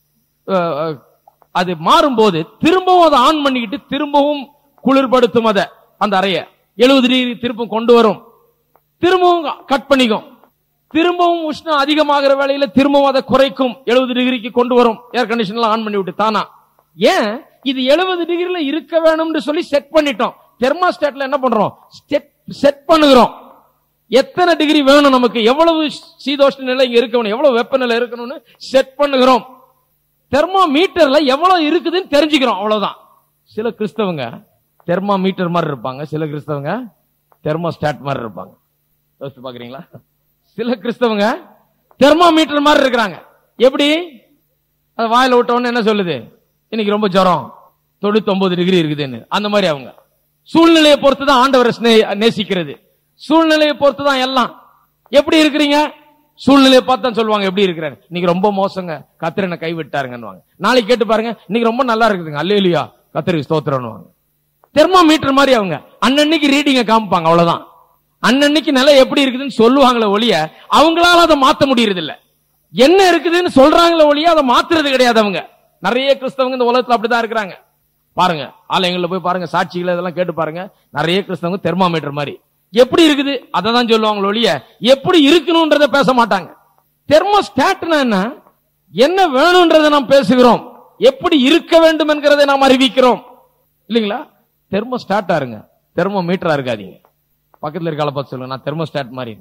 அது மாறும் போது திரும்பவும் அதை ஆன் பண்ணிக்கிட்டு திரும்பவும் குளிர்படுத்தும். அதை அந்த அறைய எழுபது டிகிரி திரும்பவும் கொண்டு வரும், திரும்பவும் கட் பண்ணிக்கும், திரும்பவும் உஷ்ணம் அதிகமாகிற வேளையில திரும்பவும் அதை குறைக்கும், எழுபது டிகிரிக்கு கொண்டு வரும். ஏர் கண்டிஷன் ஆன் பண்ணி விட்டு தானா. ஏன் இது எழுபது டிகிரில இருக்க வேணும்னு சொல்லி செட் பண்ணிட்டோம். தெர்மாஸ்டாட்ல என்ன பண்றோம், செட் பண்ணுகிறோம். எத்தனை டிகிரி வேணும் நமக்கு, எவ்வளவு சீதோஷ்ண நிலை இருக்கணும், எவ்வளவு வெப்பநிலை இருக்கணும்னு செட் பண்ணுகிறோம். தெர்மாமீட்டர்ல எவ்வளவு இருக்குதுன்னு தெரிஞ்சுக்கிறோம், அவ்வளவுதான். சில கிறிஸ்தவங்க தெர்மாமீட்டர் மாதிரி இருப்பாங்க, சில கிறிஸ்தவங்க தெர்மோஸ்டாட் மாதிரி இருப்பாங்க. யோசிச்சு பாக்குறீங்களா? சில கிறிஸ்தவங்க தெர்மாமீட்டர் மாதிரி இருக்கிறாங்க. எப்படி? அது வாயில விட்டவொன்னு என்ன சொல்லுது, இன்னைக்கு ரொம்ப ஜுரம் தொண்ணூத்தி ஒன்பது டிகிரி இருக்குதுன்னு. அந்த மாதிரி அவங்க சூழ்நிலையை பொறுத்துதான் ஆண்டவரை நேசிக்கிறது, சூழ்நிலையை பொறுத்துதான் எல்லாம். எப்படி இருக்கிறீங்க, சூழ்நிலையை பார்த்து தான் சொல்லுவாங்க எப்படி இருக்கிறாரு. இன்னைக்கு ரொம்ப மோசங்க, கர்த்தர் என்ன கைவிட்டாருங்க. நாளைக்கு கேட்டு பாருங்க, இன்னைக்கு ரொம்ப நல்லா இருக்குதுங்க, அல்லேலூயா கர்த்தருக்கு ஸ்தோத்திரம்னுவாங்க. தெர்மாமீட்டர் மாதிரி அவங்க அன்னன்னைக்கு ரீடிங்க காமிப்பாங்க, அவ்வளவுதான். அன்னன்னைக்கு நிலை எப்படி இருக்குதுன்னு சொல்லுவாங்களே ஒழிய அவங்களால அதை மாத்த முடியறது இல்ல. என்ன இருக்குதுன்னு சொல்றாங்களே ஒழிய அதை மாத்துறது கிடையாது. அவங்க நிறைய கிறிஸ்தவங்க இந்த உலகத்துல அப்படிதான் இருக்கிறாங்க. பாருங்க ஆலயங்கள்ல போய் பாருங்க, சாட்சிகளை இதெல்லாம் கேட்டு பாருங்க. நிறைய கிறிஸ்தவங்க தெர்மாமீட்டர் மாதிரி எப்படி இருக்குது அதை தான் சொல்லுவாங்க ஒழிய எப்படி இருக்கணும்ன்றத பேச மாட்டாங்க. தெர்மோஸ்டாட்னா என்ன? என்ன வேணும்ன்றதை நாம் பேசுகிறோம், எப்படி இருக்க வேண்டும் என்கிறதை நாம் அறிவிக்கிறோம் இல்லைங்களா? தெர்மோஸ்டாட்டா இருங்க, தெர்மோமீட்டரா இருக்காதீங்க. பக்கத்துல இருக்க ஆளை பார்த்து சொல்லுங்க, நான் தெர்மோஸ்டாட் மாதிரி.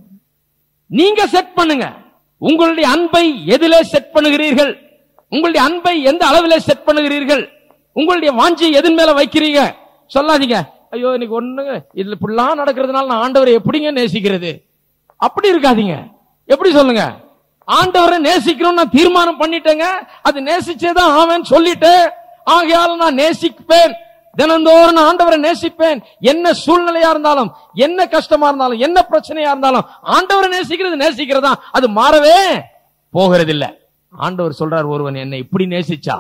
நீங்க செட் பண்ணுங்க. உங்களுடைய அன்பை எதிலே செட் பண்ணுகிறீர்கள்? உங்களுடைய அன்பை எந்த அளவிலே செட் பண்ணுகிறீர்கள்? உங்களுடைய வாஞ்சை எதன் மேல வைக்கிறீங்க? சொல்லாதீங்க, ஐயோ இன்னைக்கு ஒண்ணுங்க இதுல இப்படிலாம் நடக்கிறதுனால நான் ஆண்டவரை எப்படிங்க நேசிக்கிறது? அப்படி இருக்காதீங்க. எப்படி சொல்லுங்க, ஆண்டவரை நேசிக்கணும்னு நான் தீர்மானம் பண்ணிட்டேங்க, அது நேசிச்சேதான் ஆவேன் சொல்லிட்டேன், ஆகையால நான் நேசிப்பேன், தினந்தோறும் நான் ஆண்டவரை நேசிப்பேன். என்ன சூழ்நிலையா இருந்தாலும், என்ன கஷ்டமா இருந்தாலும், என்ன பிரச்சனையா இருந்தாலும் ஆண்டவரை நேசிக்கிறது நேசிக்கிறதா, அது மாறவே போகிறது இல்ல. ஆண்டவர் சொல்றார், ஒருவன் என்னை இப்படி நேசிச்சா,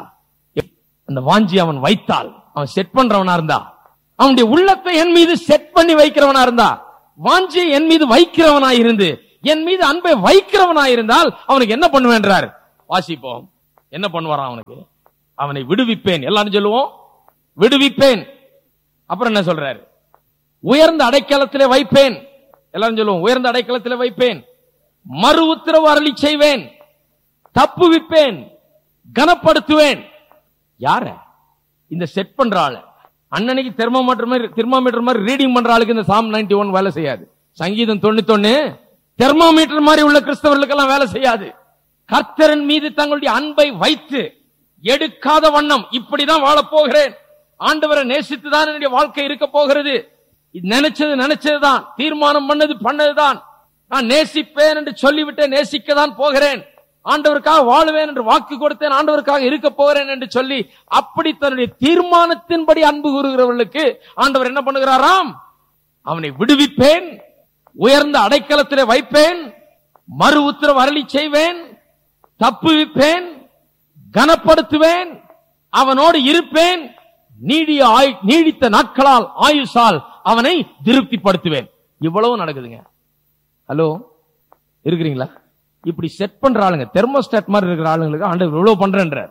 அந்த வாஞ்சி அவன் வைத்தால், அவன் செட் பண்றவனா இருந்தா, அவனுடைய உள்ளத்தை என் மீது செட் பண்ணி வைக்கிறவனா இருந்தா, வாஞ்சியை என் மீது வைக்கிறவனா இருந்து என் மீது அன்பை வைக்கிறவனா இருந்தால் அவனுக்கு என்ன பண்ணுவேன்றார். வாசிப்போம், என்ன பண்ணுவாராம் அவனுக்கு? அவனை விடுவிப்பேன். எல்லாரும் சொல்லுவோம், விடுவிப்பேன். அப்புறம் என்ன சொல்றாரு? உயர்ந்த அடைக்கலத்திலே வைப்பேன். எல்லாரும் சொல்லுவோம், உயர்ந்த அடைக்கலத்திலே வைப்பேன். மறு உத்தரவு அருளி செய்வேன், தப்புவிப்பேன், கனப்படுத்துவேன். யார? இந்த செட் பண்ற ஆளு. அண்ணனைக்கு தெர்மோமீட்டர் மாதிரி தெர்மோமீட்டர் மாதிரி ரீடிங் பண்ற ஆளுக்கு இந்த சாம் நைன்டி ஒன் வேலை செய்யாது. சங்கீதம் தொண்ணூத்தி ஒன்னு தெர்மோமீட்டர் மாதிரி உள்ள கிறிஸ்தவர்களுக்கெல்லாம் வேலை செய்யாது. கர்த்தரின் மீது தங்களுடைய அன்பை வைத்து எடுக்காத வண்ணம் இப்படிதான் வாழப் போகிறேன், ஆண்டவரை நேசித்துதான் என்னுடைய வாழ்க்கை இருக்க போகிறது, நினைச்சது நினைச்சதுதான், தீர்மானம் பண்ணது பண்ணதுதான், நான் நேசிப்பேன் என்று சொல்லிவிட்டேன், நேசிக்கதான் போகிறேன், ஆண்டவருக்காக வாழுவேன் என்று வாக்கு கொடுத்தேன், ஆண்டவருக்காக இருக்க போகிறேன் என்று சொல்லி அப்படி தன்னுடைய தீர்மானத்தின்படி அன்பு கூறுகிறவர்களுக்கு ஆண்டவர் என்ன பண்ணுகிறாராம்? அவனை விடுவிப்பேன், உயர்ந்த அடைக்கலத்திலே வைப்பேன், மறு உத்தரவு அருளி செய்வேன், தப்புவிப்பேன், கனப்படுத்துவேன், அவனோடு இருப்பேன், நீடிய நீடித்த நாட்களால் ஆயுசால் அவனை திருப்திப்படுத்துவேன். இவ்வளவு நடக்குதுங்க. ஹலோ, இருக்கிறீங்களா? இப்படி செட் பண்ற ஆளுங்க, தெர்மோஸ்டாட் மாதிரி இருக்கிற ஆளுங்களுக்கு ஆண்டவர் இவ்வளவு பண்றேன்ற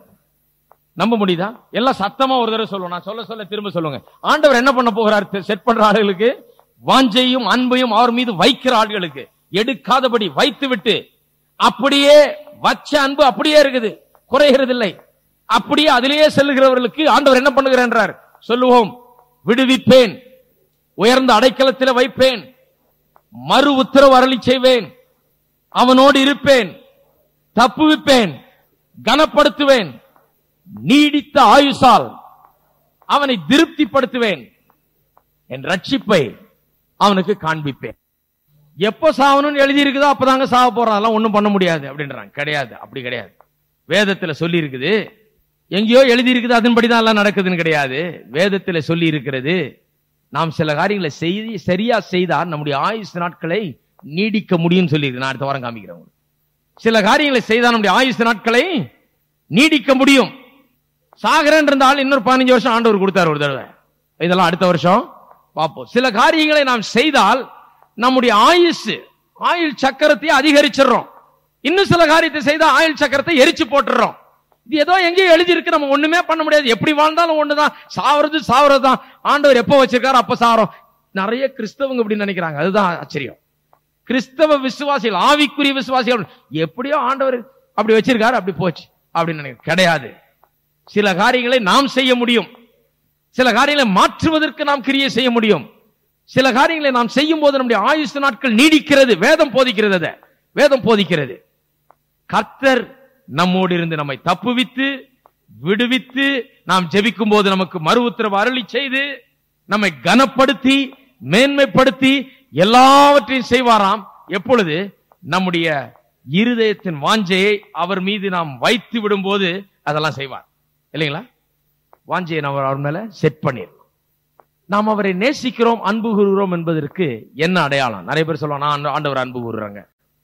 நம்ப முடியுதா? எல்லாம் சத்தமா ஒரு தடவை சொல்லுவோம், நான் சொல்ல சொல்ல திரும்ப சொல்லுங்க. ஆண்டவர் என்ன பண்ண போகிறார்? செட் பண்ற ஆளுகளுக்கு, வாஞ்சையும் அன்பையும் அவர் மீது வைக்கிற ஆளுகளுக்கு எடுக்காதபடி வைத்து விட்டு, அப்படியே வச்ச அன்பு அப்படியே இருக்குது, குறைகிறது இல்லை, அப்படியே அதிலேயே செல்லுகிறவர்களுக்கு ஆண்டவர் என்ன பண்ணுகிறார்? சொல்லுவோம், விடுவிப்பேன், உயர்ந்த அடைக்கலத்தில் வைப்பேன், மறு உத்தரவு அருளி செய்வேன், அவனோடு இருப்பேன், தப்புவிப்பேன், கனப்படுத்துவேன், நீடித்த ஆயுசால் அவனை திருப்திப்படுத்துவேன், என் ரட்சிப்பை அவனுக்கு காண்பிப்பேன். எப்ப சாவணும்னு எழுதி இருக்குதோ அப்பதாங்க சாவ போறான், அதெல்லாம் ஒண்ணும் பண்ண முடியாது அப்படின்றாங்க. கிடையாது, அப்படி கிடையாது. வேதத்துல சொல்லி இருக்குது, எங்கேயோ எழுதி இருக்குது அதன்படிதான் எல்லாம் நடக்குதுன்னு கிடையாது. வேதத்துல சொல்லி இருக்கிறது, நாம் சில காரியங்களை செய்தி சரியா செய்தால் நம்முடைய ஆயுசு நாட்களை நீடிக்க முடியும் சொல்லி இருக்கு. நான் அடுத்த வாரம் காமிக்கிறேன். சில காரியங்களை செய்தால் நம்முடைய ஆயுசு நாட்களை நீடிக்க முடியும். சாகரன் இருந்தால் இன்னொரு பதினஞ்சு வருஷம் ஆண்டவர் கொடுத்தார் ஒரு தடவை, இதெல்லாம் அடுத்த வருஷம் பார்ப்போம். சில காரியங்களை நாம் செய்தால் நம்முடைய ஆயுசு ஆயுள் சக்கரத்தை அதிகரிச்சிடறோம். இன்னும் சில காரியத்தை செய்தால் ஆயுள் சக்கரத்தை எரிச்சு போட்டுறோம். இது ஏதோ எங்கேயும் எழுதி இருக்கு, நம்ம ஒண்ணுமே பண்ண முடியாது. எப்படி வாழ்ந்தாலும் ஒண்ணுதான், சாவறது சாவறது தான். ஆண்டவர் எப்ப வச்சிருக்காரு அப்ப சாவறோம். நிறைய கிறிஸ்தவங்க இப்படி நினைக்கிறாங்க, அதுதான் ஆச்சரியம். கிறிஸ்தவ விசுவாசிகள், ஆவிக்குரிய விசுவாசிகள், எப்படியோ ஆண்டவர் அப்படி வச்சிருக்காரு, அப்படி போச்சு அப்படின்னு நினைக்க கிடையாது. சில காரியங்களை நாம் செய்ய முடியும், சில காரியங்களை மாற்றுவதற்கு நாம் கிரியை செய்ய முடியும். சில காரியங்களை நாம் செய்யும் போது நம்முடைய ஆயுசு நாட்கள் நீடிக்கிறது. வேதம் போதிக்கிறது, வேதம் போதிக்கிறது. கர்த்தர் நம்மோடு இருந்து நம்மை தப்புவித்து விடுவித்து, நாம் ஜெபிக்கும் போது நமக்கு மறு உத்தரவு அருளி செய்து, நம்மை கனப்படுத்தி மேன்மைப்படுத்தி எல்லாவற்றையும் செய்வாராம். எப்பொழுது? நம்முடைய இருதயத்தின் வாஞ்சையை அவர் மீது நாம் வைத்து விடும் போது அதெல்லாம் செய்வார் இல்லைங்களா? வாஞ்சையை நாம் அவர் மேல செட் பண்ணிருக்கோம். நாம் அவரை நேசிக்கிறோம், அன்பு கூறுகிறோம் என்பதற்கு என்ன அடையாளம்? நிறைய பேர் சொல்லுவாங்க, நான் ஆண்டவர் அன்பு கூறுறாங்க.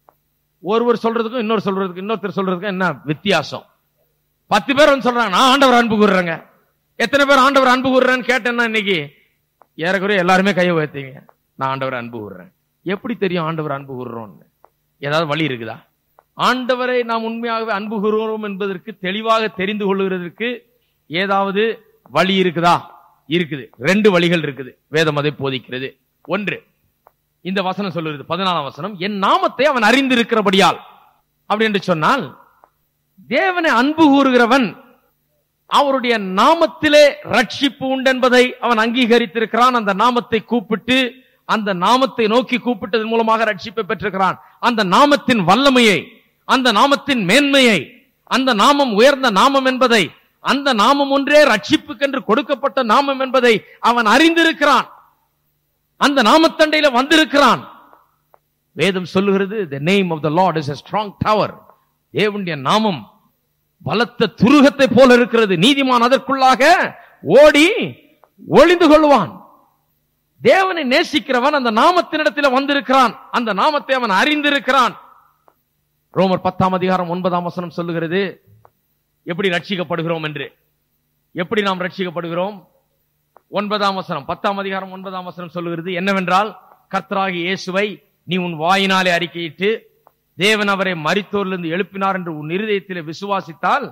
ஒருவர் சொல்றதுக்கும் இன்னொரு சொல்றதுக்கும் இன்னொருத்தர் சொல்றதுக்கும் என்ன வித்தியாசம்? பத்து பேர் வந்து சொல்றாங்க, நான் ஆண்டவர் அன்பு கூறுறேங்க. எத்தனை பேர் ஆண்டவர் அன்பு கூறுறேன்னு கேட்டேன்னா இன்னைக்கு ஏறக்குறைய எல்லாருமே கையை உயர்த்தீங்க, நான் ஆண்டவர் அன்பு கூறுறேன். எப்படி தெரியும் ஆண்டவர் அன்பு கூறுறோம்னு? ஏதாவது வழி இருக்குதா? ஆண்டவரை நாம் உண்மையாகவே அன்பு கூறுகிறோம் என்பதற்கு தெளிவாக தெரிந்து கொள்கிறதுக்கு ஏதாவது வழி இருக்குதா? இருக்குது. ரெண்டு வழிகள் இருக்குது, வேதம் அதை போதிக்கிறது. ஒன்று, இந்த வசனம் சொல்லுகிறது, பதினாலாம் வசனம், என் நாமத்தை அவன் அறிந்திருக்கிறபடியால். அப்படி என்று சொன்னால், தேவனை அன்பு கூறுகிறவன் அவருடைய நாமத்திலே ரட்சிப்பு உண்டு என்பதை அவன் அங்கீகரித்திருக்கிறான். அந்த நாமத்தை கூப்பிட்டு, அந்த நாமத்தை நோக்கி கூப்பிட்டதன் மூலமாக ரட்சிப்பை பெற்றிருக்கிறான். அந்த நாமத்தின் வல்லமையை, அந்த நாமத்தின் மேன்மையை, அந்த நாமம் உயர்ந்த நாமம் என்பதை, அந்த நாமம் ஒன்றே ரட்சிப்புக்கென்று கொடுக்கப்பட்ட நாமம் என்பதை அவன் அறிந்திருக்கிறான். அந்த நாமத்தண்டையில வந்திருக்கிறான். வேதம் சொல்லுகிறது, the name of the Lord is a strong tower. தேவனுடைய நாமம் பலத்த துருகத்தை போல இருக்கிறது. நீதிமான் அதற்குள்ளாக ஓடி ஒளிந்து கொள்வான். தேவனை நேசிக்கிறவன் அந்த நாமத்தினிடத்தில் வந்திருக்கிறான். அந்த நாமத்தை அவன் அறிந்திருக்கிறான். ரோமர் பத்தாம் அதிகாரம் ஒன்பதாம் வசனம் சொல்லுகிறது, எப்படி ரட்சிக்கப்படுகிறோம் என்று. எப்படி நாம் ரட்சிக்கப்படுகிறோம்? ஒன்பதாம் வசனம், பத்தாம் அதிகாரம் ஒன்பதாம் வசனம் சொல்லுகிறது என்னவென்றால், கர்த்தராகிய இயேசுவை நீ உன் வாயினாலே அறிக்கையிட்டு தேவன் அவரை மரித்தோரிலிருந்து எழுப்பினார் என்று உன் இருதயத்திலே விசுவாசித்தால்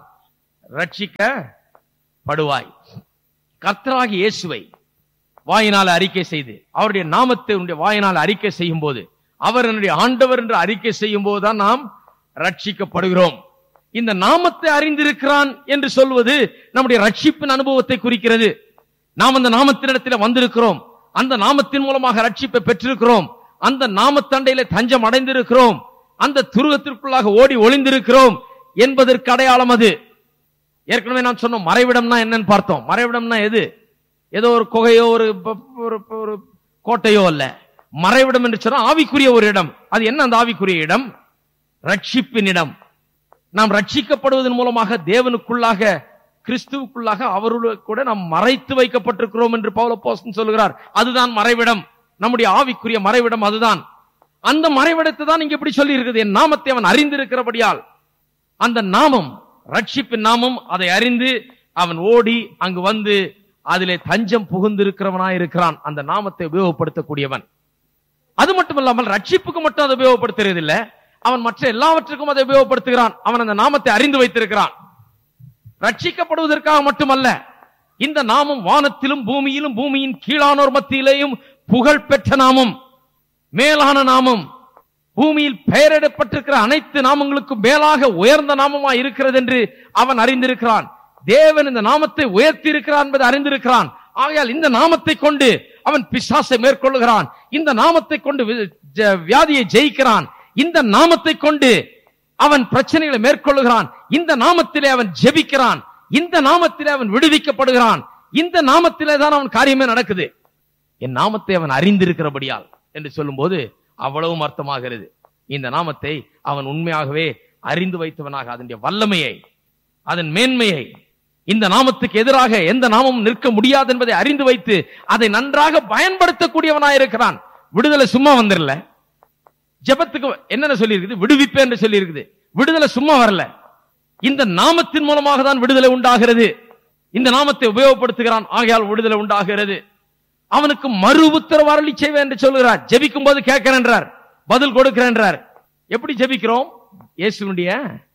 ரட்சிக்கப்படுவாய். கர்த்தராகிய இயேசுவை வாயினால அறிக்கை செய்து, அவருடைய நாமத்தை உன்னுடைய வாயினால் அறிக்கை செய்யும் போது, அவர் என்னுடைய ஆண்டவர் என்று அறிக்கை செய்யும் போதுதான் நாம் ரட்சிக்கப்படுகிறோம். இந்த நாமத்தை அறிந்திருக்கிறான் என்று சொல்வது நம்முடைய ரட்சிப்பின் அனுபவத்தை குறிக்கிறது. நாம் அந்த நாமத்தினிடத்தில் வந்திருக்கிறோம். அந்த நாமத்தின் மூலமாக ரட்சிப்பை பெற்றிருக்கிறோம். அந்த நாமத்தண்டையில தஞ்சம் அடைந்திருக்கிறோம். அந்த துருகத்திற்குள்ளாக ஓடி ஒளிந்திருக்கிறோம் என்பதற்கு அடையாளம் அது. ஏற்கனவே நான் சொன்னோம், மறைவிடம்னா என்னன்னு பார்த்தோம். மறைவிடம்னா எது? ஏதோ ஒரு குகையோ ஒரு ஒரு கோட்டையோ அல்ல. மறைவிடம் என்று சொன்னா ஆவிக்குரிய ஒரு இடம். அது என்ன அந்த ஆவிக்குரிய இடம்? ரட்சிப்பின் இடம். நாம் ரட்சிக்கப்படுவதன் மூலமாக தேவனுக்குள்ளாக, கிறிஸ்துவுக்குள்ளாக அவருடைய கூட நாம் மறைத்து வைக்கப்பட்டிருக்கிறோம் என்று பவுல் அப்போஸ்தலன் சொல்கிறார். அதுதான் மறைவிடம். நம்முடைய ஆவிக்குரிய மறைவிடம் அதுதான். அந்த மறைவிடத்தை தான் இங்க எப்படி சொல்லி இருக்குது, என் நாமத்தை அவன் அறிந்திருக்கிறபடியால். அந்த நாமம் ரட்சிப்பின் நாமம். அதை அறிந்து அவன் ஓடி அங்கு வந்து அதிலே தஞ்சம் புகுந்திருக்கிறவனாய் இருக்கிறான். அந்த நாமத்தை உபயோகப்படுத்தக்கூடியவன். அது மட்டுமல்லாமல் ரட்சிப்புக்கு மட்டும் அதை உபயோகப்படுத்துறதில்லை, அவன் மற்ற எல்லாவற்றுக்கும் அதை உபயோகப்படுத்துகிறான். அவன் அந்த நாமத்தை அறிந்து வைத்திருக்கிறான். ரட்சிக்கப்படுவதற்காக மட்டுமல்ல, இந்த நாமம் வானத்திலும் பூமியிலும் பூமியின் கீழானோர் மத்தியிலேயும் புகழ் பெற்ற நாமம், மேலான நாமம். பூமியில் பெயரிடப்பட்டிருக்கிற அனைத்து நாமங்களுக்கும் மேலாக உயர்ந்த நாமமாய் இருக்கிறது என்று அவன் அறிந்திருக்கிறான். தேவன் இந்த நாமத்தை உயர்த்தி இருக்கிறான் என்பதை அறிந்திருக்கிறான். ஆகையால் இந்த நாமத்தை கொண்டு அவன் பிசாசை மேற்கொள்ளுகிறான். இந்த நாமத்தை கொண்டு வியாதியை ஜெயிக்கிறான். இந்த நாமத்தை கொண்டு அவன் பிரச்சனைகளை மேற்கொள்ளுகிறான். இந்த நாமத்திலே அவன் ஜெபிக்கிறான். இந்த நாமத்திலே அவன் விடுவிக்கப்படுகிறான். இந்த நாமத்திலே தான் அவன் காரியமே நடக்குது. என் நாமத்தை அவன் அறிந்திருக்கிறபடியால் என்று சொல்லும் போது அவ்வளவும் அர்த்தமாகிறது. இந்த நாமத்தை அவன் உண்மையாகவே அறிந்து வைத்தவனாக, அதனுடைய வல்லமையை, அதன் மேன்மையை, இந்த நாமத்துக்கு எதிராக எந்த நாமமும் நிற்க முடியாது என்பதை அறிந்து வைத்து அதை நன்றாக பயன்படுத்தக்கூடியவனாயிருக்கிறான். விடுதலை சும்மா வந்துடல. ஜெபத்துக்கு என்னென்ன சொல்லி இருக்குது? விடுவிப்பு என்று சொல்லி இருக்குது. விடுதலை சும்மா வரல. இந்த நாமத்தின் மூலமாக தான் விடுதலை உண்டாகிறது. இந்த நாமத்தை உபயோகப்படுத்துகிறான், ஆகையால் விடுதலை உண்டாகிறது. அவனுக்கு மறு உத்தரவு அருளி செய்வேன் என்று சொல்கிறார். ஜெபிக்கும் போது கேட்கிறேன்றார், பதில் கொடுக்கிறேன்றார். எப்படி ஜெபிக்கிறோம்? இயேசுவினுடைய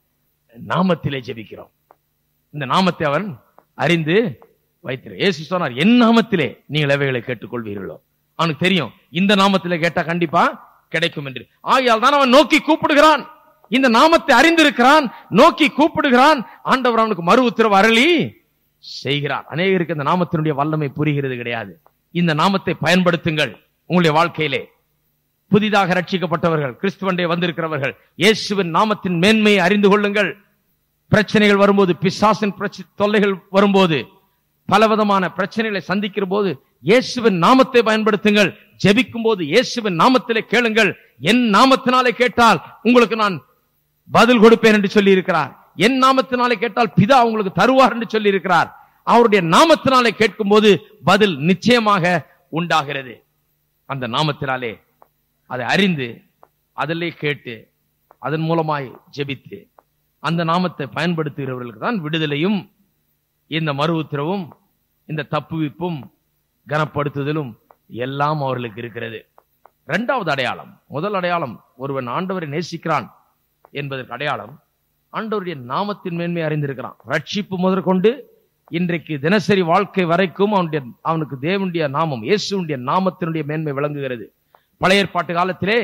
நாமத்திலே ஜெபிக்கிறோம். இந்த நாமத்தை அவன் அறிந்து வைத்திரு. இயேசு சொன்னார், என் நாமத்திலே நீங்கள் எவைகளை கேட்டுக்கொள்வீர்களோ. அவனுக்கு தெரியும் இந்த நாமத்திலே கேட்டா கண்டிப்பா கிடைக்கும் என்று. ஆகையால் தான் அவன் நோக்கி கூப்பிடுகிறான். இந்த நாமத்தை அறிந்திருக்கிறான், நோக்கி கூப்பிடுகிறான். ஆண்டவர் அவனுக்கு மறு உத்தரவு அருளி செய்கிறார். அநேகருக்கு இந்த நாமத்தினுடைய வல்லமை புரிகிறது கிடையாது. இந்த நாமத்தை பயன்படுத்துங்கள் உங்களுடைய வாழ்க்கையிலே. புதிதாக ரட்சிக்கப்பட்டவர்கள், கிறிஸ்துவண்டே வந்திருக்கிறவர்கள், இயேசுவின் நாமத்தின் மேன்மையை அறிந்து கொள்ளுங்கள். பிரச்சனைகள் வரும்போது, பிசாசின் தொல்லைகள் வரும்போது, பலவிதமான பிரச்சனைகளை சந்திக்கிற போது இயேசுவின் நாமத்தை பயன்படுத்துங்கள். ஜெபிக்கும் போது இயேசுவின் நாமத்திலே கேளுங்கள். என் நாமத்தினாலே கேட்டால் உங்களுக்கு நான் பதில் கொடுப்பேன் என்று சொல்லி இருக்கிறார். என் நாமத்தினாலே கேட்டால் பிதா உங்களுக்கு தருவார் என்று சொல்லி இருக்கிறார். அவருடைய நாமத்தினாலே கேட்கும் போது பதில் நிச்சயமாக உண்டாகிறது. அந்த நாமத்தினாலே அதை அறிந்து அதிலே கேட்டு அதன் மூலமாய் ஜெபித்து அந்த நாமத்தை பயன்படுத்துகிறவர்களுக்கு தான் விடுதலையும் இந்த மறு உத்தரவும் இந்த தப்புவிப்பும் கனப்படுத்துதலும் எல்லாம் அவர்களுக்கு இருக்கிறது. இரண்டாவது அடையாளம், முதல் அடையாளம் ஒருவன் ஆண்டவரை நேசிக்கிறான் என்பதற்கு அடையாளம் ஆண்டவருடைய நாமத்தின் மேன்மை அறிந்திருக்கிறான். ரட்சிப்பு முதற்கொண்டு இன்றைக்கு தினசரி வாழ்க்கை வரைக்கும் அவனுடைய அவனுக்கு தேவனுடைய நாமம், இயேசுடைய நாமத்தினுடைய மேன்மை விளங்குகிறது. பழைய ஏற்பாட்டு காலத்திலே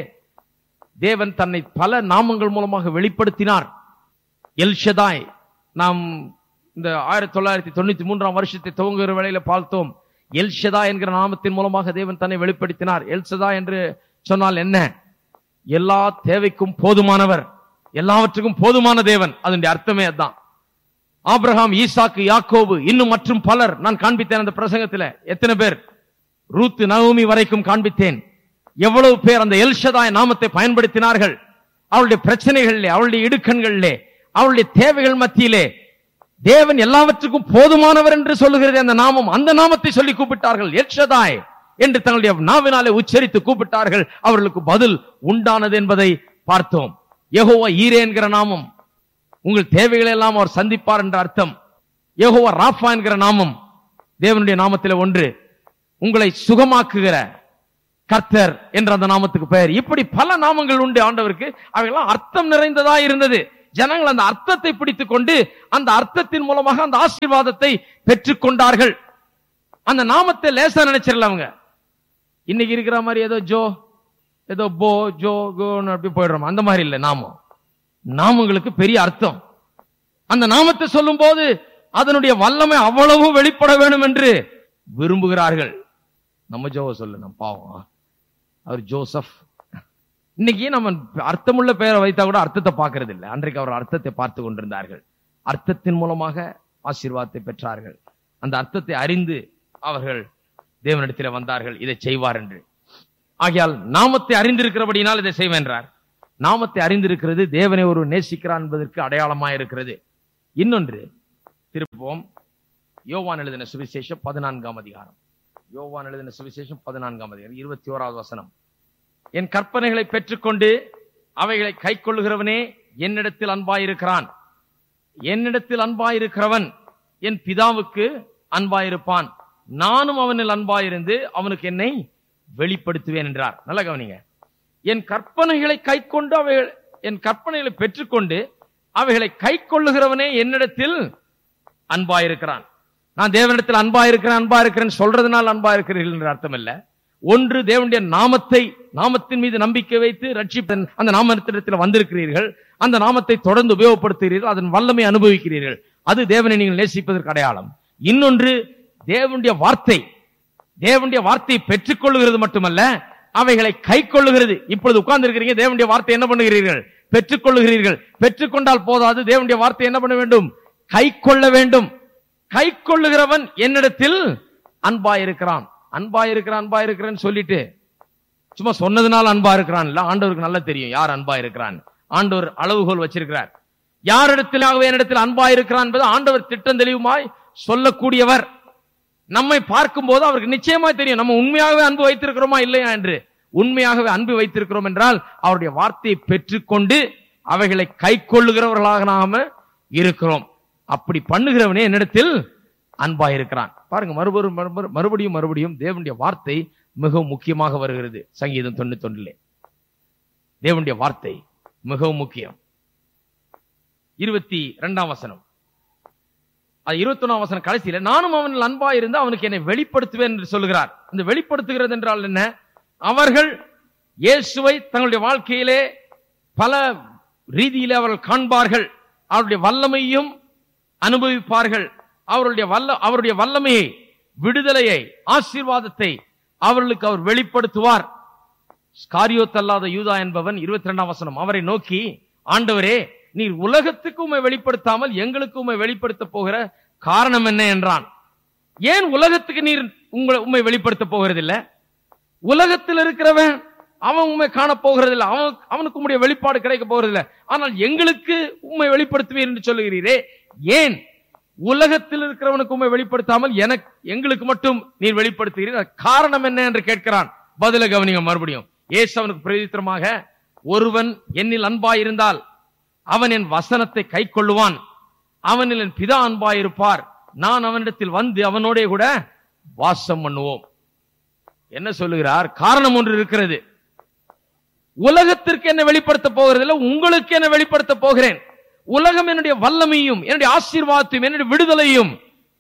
தேவன் தன்னை பல நாமங்கள் மூலமாக வெளிப்படுத்தினார். எல்ஷதாய், நாம் இந்த ஆயிரத்தி தொள்ளாயிரத்தி தொண்ணூத்தி மூன்றாம் வருஷத்தை துவங்குகிற வேளையில பார்த்தோம். எல்ஷதா என்கிற நாமத்தின் மூலமாக தேவன் தன்னை வெளிப்படுத்தினார். எல்ஷதா என்று சொன்னால் என்ன? எல்லா தேவைக்கும் போதுமானவர், எல்லாவற்றுக்கும் போதுமான தேவன். அதனுடைய அர்த்தமே அதுதான். ஆபிரகாம், ஈசாக்கு, யாக்கோபு, இன்னும் மற்றும் பலர் நான் காண்பித்தேன் அந்த பிரசங்கத்தில். எத்தனை பேர்? ரூத், நகோமி வரைக்கும் காண்பித்தேன். எவ்வளவு பேர் அந்த எல்ஷதாய் நாமத்தை பயன்படுத்தினார்கள். அவளுடைய பிரச்சனைகளிலே, அவளுடைய இடுக்கண்களிலே, அவளுடைய தேவைகள் மத்தியிலே தேவன் எல்லாவற்றுக்கும் போதுமானவர் என்று சொல்லுகிறது அந்த நாமம். அந்த நாமத்தை சொல்லி கூப்பிட்டார்கள். எல்ஷதாய் என்று தங்களுடைய நாவினாலே உச்சரித்து கூப்பிட்டார்கள். அவர்களுக்கு பதில் உண்டானது என்பதை பார்த்தோம். யெகோவா ஈரே என்கிற நாமம், உங்கள் தேவைகளை எல்லாம் அவர் சந்திப்பார் என்ற அர்த்தம். யெகோவா ராஃபா என்கிற நாமம் தேவனுடைய நாமத்தில் ஒன்று. உங்களை சுகமாக்குகிற கர்த்தர் என்ற அந்த நாமத்துக்கு பெயர். இப்படி பல நாமங்கள் உண்டு ஆண்டவருக்கு. அவையெல்லாம் அர்த்தம் நிறைந்ததா இருந்தது. ஜனங்கள் அந்த அர்த்தத்தை பிடித்துக் கொண்டு அந்த அர்த்தத்தின் மூலமாக அந்த ஆசீர்வாதத்தை பெற்றுக் கொண்டார்கள். அந்த நாமத்தை லேசா நினைச்சிடல அவங்க. இன்னைக்கு இருக்கிற மாதிரி ஏதோ ஜோ, ஏதோ போ, ஜோ, கோன்னு அப்படி போயிடுறோம். அந்த மாதிரி இல்லை. நாமம் நாமங்களுக்கு பெரிய அர்த்தம். அந்த நாமத்தை சொல்லும் போது அதனுடைய வல்லமை அவ்வளவு வெளிப்பட வேண்டும் என்று விரும்புகிறார்கள். நம்ம ஜோவ சொல்லு, நம்ம பாவம் அவர் ஜோசப். இன்னைக்கு நம்ம அர்த்தமுள்ள பெயரை வைத்தா கூட அர்த்தத்தை பார்க்கறது இல்லை. அன்றைக்கு அவர் அர்த்தத்தை பார்த்து கொண்டிருந்தார்கள். அர்த்தத்தின் மூலமாக ஆசீர்வாதத்தை பெற்றார்கள். அந்த அர்த்தத்தை அறிந்து அவர்கள் தேவனிடத்தில் வந்தார்கள், இதை செய்வார் என்று. ஆகையால் நாமத்தை அறிந்திருக்கிறபடினால் இதை செய்வேன்றார். நாமத்தை அறிந்திருக்கிறது தேவனை ஒரு நேசிக்கிறான் என்பதற்கு அடையாளமாக இருக்கிறது. இன்னொன்று திருப்போம், யோவான் எழுதின சுவிசேஷம் பதினான்காம் அதிகாரம். யோவான் எழுதின சுவிசேஷம் பதினான்காம் அதிகாரம் இருபத்தி ஓராவது வசனம். என் கற்பனைகளை பெற்றுக்கொண்டு அவைகளை கை கொள்ளுகிறவனே என்னிடத்தில் அன்பாயிருக்கிறான். என்னிடத்தில் அன்பாயிருக்கிறவன் என் பிதாவுக்கு அன்பாயிருப்பான். நானும் அவனில் அன்பாயிருந்து அவனுக்கு என்னை வெளிப்படுத்துவேன் என்றார். நல்ல கவனிங்க. என் கற்பனைகளை கை கொண்டு அவைகள் என் கற்பனைகளை பெற்றுக்கொண்டு அவைகளை கை கொள்ளுகிறவனே என்னிடத்தில் அன்பாயிருக்கிறான். நான் தேவனிடத்தில் அன்பாயிருக்கிறேன் அன்பாயிருக்கிறேன் சொல்றதுனால் அன்பாயிருக்கிறீர்கள் என்ற அர்த்தம் இல்ல. ஒன்று, தேவனுடைய நாமத்தை, நாமத்தின் மீது நம்பிக்கை வைத்து ரட்சிப்பன் அந்த நாமத்திடத்தில் வந்திருக்கிறீர்கள். அந்த நாமத்தை தொடர்ந்து உபயோகப்படுத்துகிறீர்கள், அதன் வல்லமை அனுபவிக்கிறீர்கள். அது தேவனை நீங்கள் நேசிப்பதற்கு அடையாளம். இன்னொன்று, தேவனுடைய வார்த்தை. தேவனுடைய வார்த்தையை பெற்றுக் கொள்ளுகிறது மட்டுமல்ல, அவைகளை கை கொள்ளுகிறது. இப்பொழுது உட்கார்ந்து இருக்கிறீங்க, தேவனுடைய வார்த்தை என்ன பண்ணுகிறீர்கள்? பெற்றுக் கொள்ளுகிறீர்கள். பெற்றுக்கொண்டால் போதாது, தேவனுடைய வார்த்தை என்ன பண்ண வேண்டும்? கை கொள்ள வேண்டும். கை கொள்ளுகிறவன் என்னிடத்தில் அன்பாயிருக்கிறான். அன்பாயிருக்கிறான் அன்பாயிருக்கிறேன்னு சொல்லிட்டு சும்மா சொன்னதுனால அன்பா இருக்கிறான் இல்ல. ஆண்டவருக்கு நல்லா தெரியும் யார் அன்பா இருக்கிறான். ஆண்டவர் அளவுகோல் வச்சிருக்கிறார். யாரிடத்திலாகவே என்னிடத்தில் அன்பா இருக்கிறான் என்பது ஆண்டவர் திட்டம் தெளிவுமாய் சொல்லக்கூடியவர். நம்மை பார்க்கும் போது அவருக்கு நிச்சயமாய் தெரியும் நம்ம உண்மையாகவே அன்பு வைத்திருக்கிறோமா இல்லையா என்று. உண்மையாகவே அன்பு வைத்திருக்கிறோம் என்றால் அவருடைய வார்த்தையை பெற்றுக்கொண்டு அவைகளை கை கொள்ளுகிறவர்களாக நாம இருக்கிறோம். அப்படி பண்ணுகிறவனே என்னிடத்தில் அன்பாயிருக்கிறான். பாருங்க, மறுபடியும் மறுபடியும் மறுபடியும் தேவனுடைய வார்த்தை மிகவும் முக்கியமாக வருகிறது. சங்கீதம் தொண்ணூத்தி ஒன்றிலே தேவனுடைய வார்த்தை மிகவும் முக்கியம். இருபத்தி இரண்டாம் வசனம், அது இருபத்தி ஒன்னாம் வசனம் கடைசியில, நானும் அவனில் அன்பா இருந்து அவனுக்கு என்னை வெளிப்படுத்துவேன் என்று சொல்லுகிறார். இந்த வெளிப்படுத்துகிறது என்றால் என்ன? அவர்கள் இயேசுவை தங்களுடைய வாழ்க்கையிலே பல ரீதியிலே அவர்கள் காண்பார்கள். அவருடைய வல்லமையும் அனுபவிப்பார்கள். அவருடைய வல்ல அவருடைய வல்லமையை, விடுதலையை, ஆசீர்வாதத்தை அவர்களுக்கு அவர் வெளிப்படுத்துவார். ஸ்காரியோத் அல்லாத யூதா என்பவன், இருபத்தி இரண்டாம் வசனம், அவரை நோக்கி, ஆண்டவரே, நீர் உலகத்துக்கு உம்மை வெளிப்படுத்தாமல் எங்களுக்கு உம்மை வெளிப்படுத்த போகிற காரணம் என்ன என்றான். ஏன் உலகத்துக்கு நீர் உங்களை உம்மை வெளிப்படுத்த போகிறதில்லை? உலகத்தில் இருக்கிறவன் அவன் உண்மை காண போகிறதில்லை, அவன் அவனுக்கு உம்முடைய வெளிப்பாடு கிடைக்க போகிறதில்லை. ஆனால் எங்களுக்கு உண்மை வெளிப்படுத்துவீர் என்று சொல்லுகிறீரே, ஏன் உலகத்தில் இருக்கிறவனுக்கு உண்மை வெளிப்படுத்தாமல் எனக்கு எங்களுக்கு மட்டும் நீர் வெளிப்படுத்துகிறீர்? காரணம் என்ன என்று கேட்கிறான். பதில கவனிங்க மறுபடியும். இயேசு அவனுக்கு பிரதித்திரமாக, ஒருவன் என்னில் அன்பாயிருந்தால் அவன் என் வசனத்தை கை கொள்ளுவான், அவனில் என் பிதா அன்பாயிருப்பார், நான் அவனிடத்தில் வந்து அவனோட கூட வாசம் பண்ணுவோம். என்ன சொல்லுகிறார்? காரணம் ஒன்று இருக்கிறது. உலகத்திற்கு என்ன வெளிப்படுத்த போகிறதில்லை, உங்களுக்கு என்ன வெளிப்படுத்த போகிறேன். உலகம் என்னுடைய வல்லமையும் என்னுடைய ஆசீர்வாதத்தையும் என்னுடைய விடுதலையும்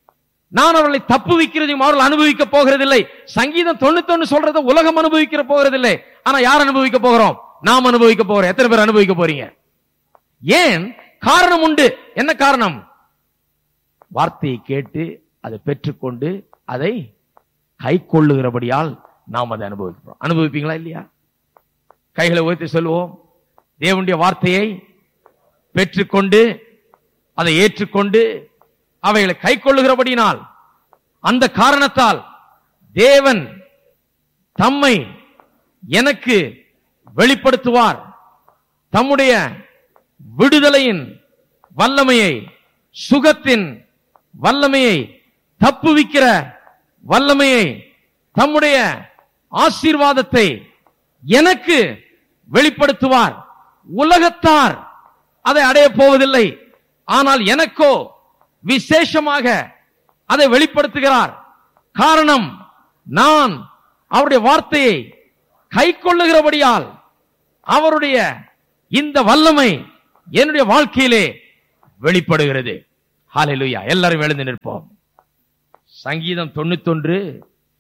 நான் அவர்களை தப்புவிக்கிறதையும் அவர்கள் அனுபவிக்க போகிறதில்லை. சங்கீதம் தொண்ணூத்தொன்னு சொல்றத உலகம் அனுபவிக்கிற போகிறதில்லை. ஆனா யார் அனுபவிக்க போகிறோம்? நாம் அனுபவிக்க போகிறோம். எத்தனை பேர் அனுபவிக்க போறீங்க? ஏன்? காரணம் உண்டு. என்ன காரணம்? வார்த்தையை கேட்டு அதை பெற்றுக்கொண்டு அதை கை கொள்ளுகிறபடியால் நாம் அதை அனுபவிக்கிறோம். அனுபவிப்பீங்களா இல்லையா? கைகளை உயர்த்தி சொல்லுவோம். தேவனுடைய வார்த்தையை பெற்றுக்கொண்டு அதை ஏற்றுக்கொண்டு அவைகளை கை கொள்ளுகிறபடினால், அந்த காரணத்தால் தேவன் தம்மை எனக்கு வெளிப்படுத்துவார். தம்முடைய விடுதலையின் வல்லமையை, சுகத்தின் வல்லமையை, தப்புவிக்கிற வல்லமையை, தம்முடைய ஆசீர்வாதத்தை எனக்கு வெளிப்படுத்துவார். உலகத்தார் அதை அடைய போவதில்லை. ஆனால் எனக்கோ விசேஷமாக அதை வெளிப்படுத்துகிறார். காரணம், நான் அவருடைய வார்த்தையை கை கொள்ளுகிறபடியால் அவருடைய இந்த வல்லமை என்னுடைய வாழ்க்கையிலே வெளிப்படுகிறது. ஹல்லேலூயா. எல்லாரும் எழுந்து நிற்போம். சங்கீதம் தொண்ணூத்தொன்று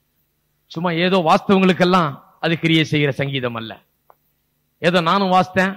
சும்மா ஏதோ வாஸ்தவங்களுக்கெல்லாம் அது கிரியை செய்கிற சங்கீதம் அல்ல. ஏதோ நானும் வாசித்தேன்,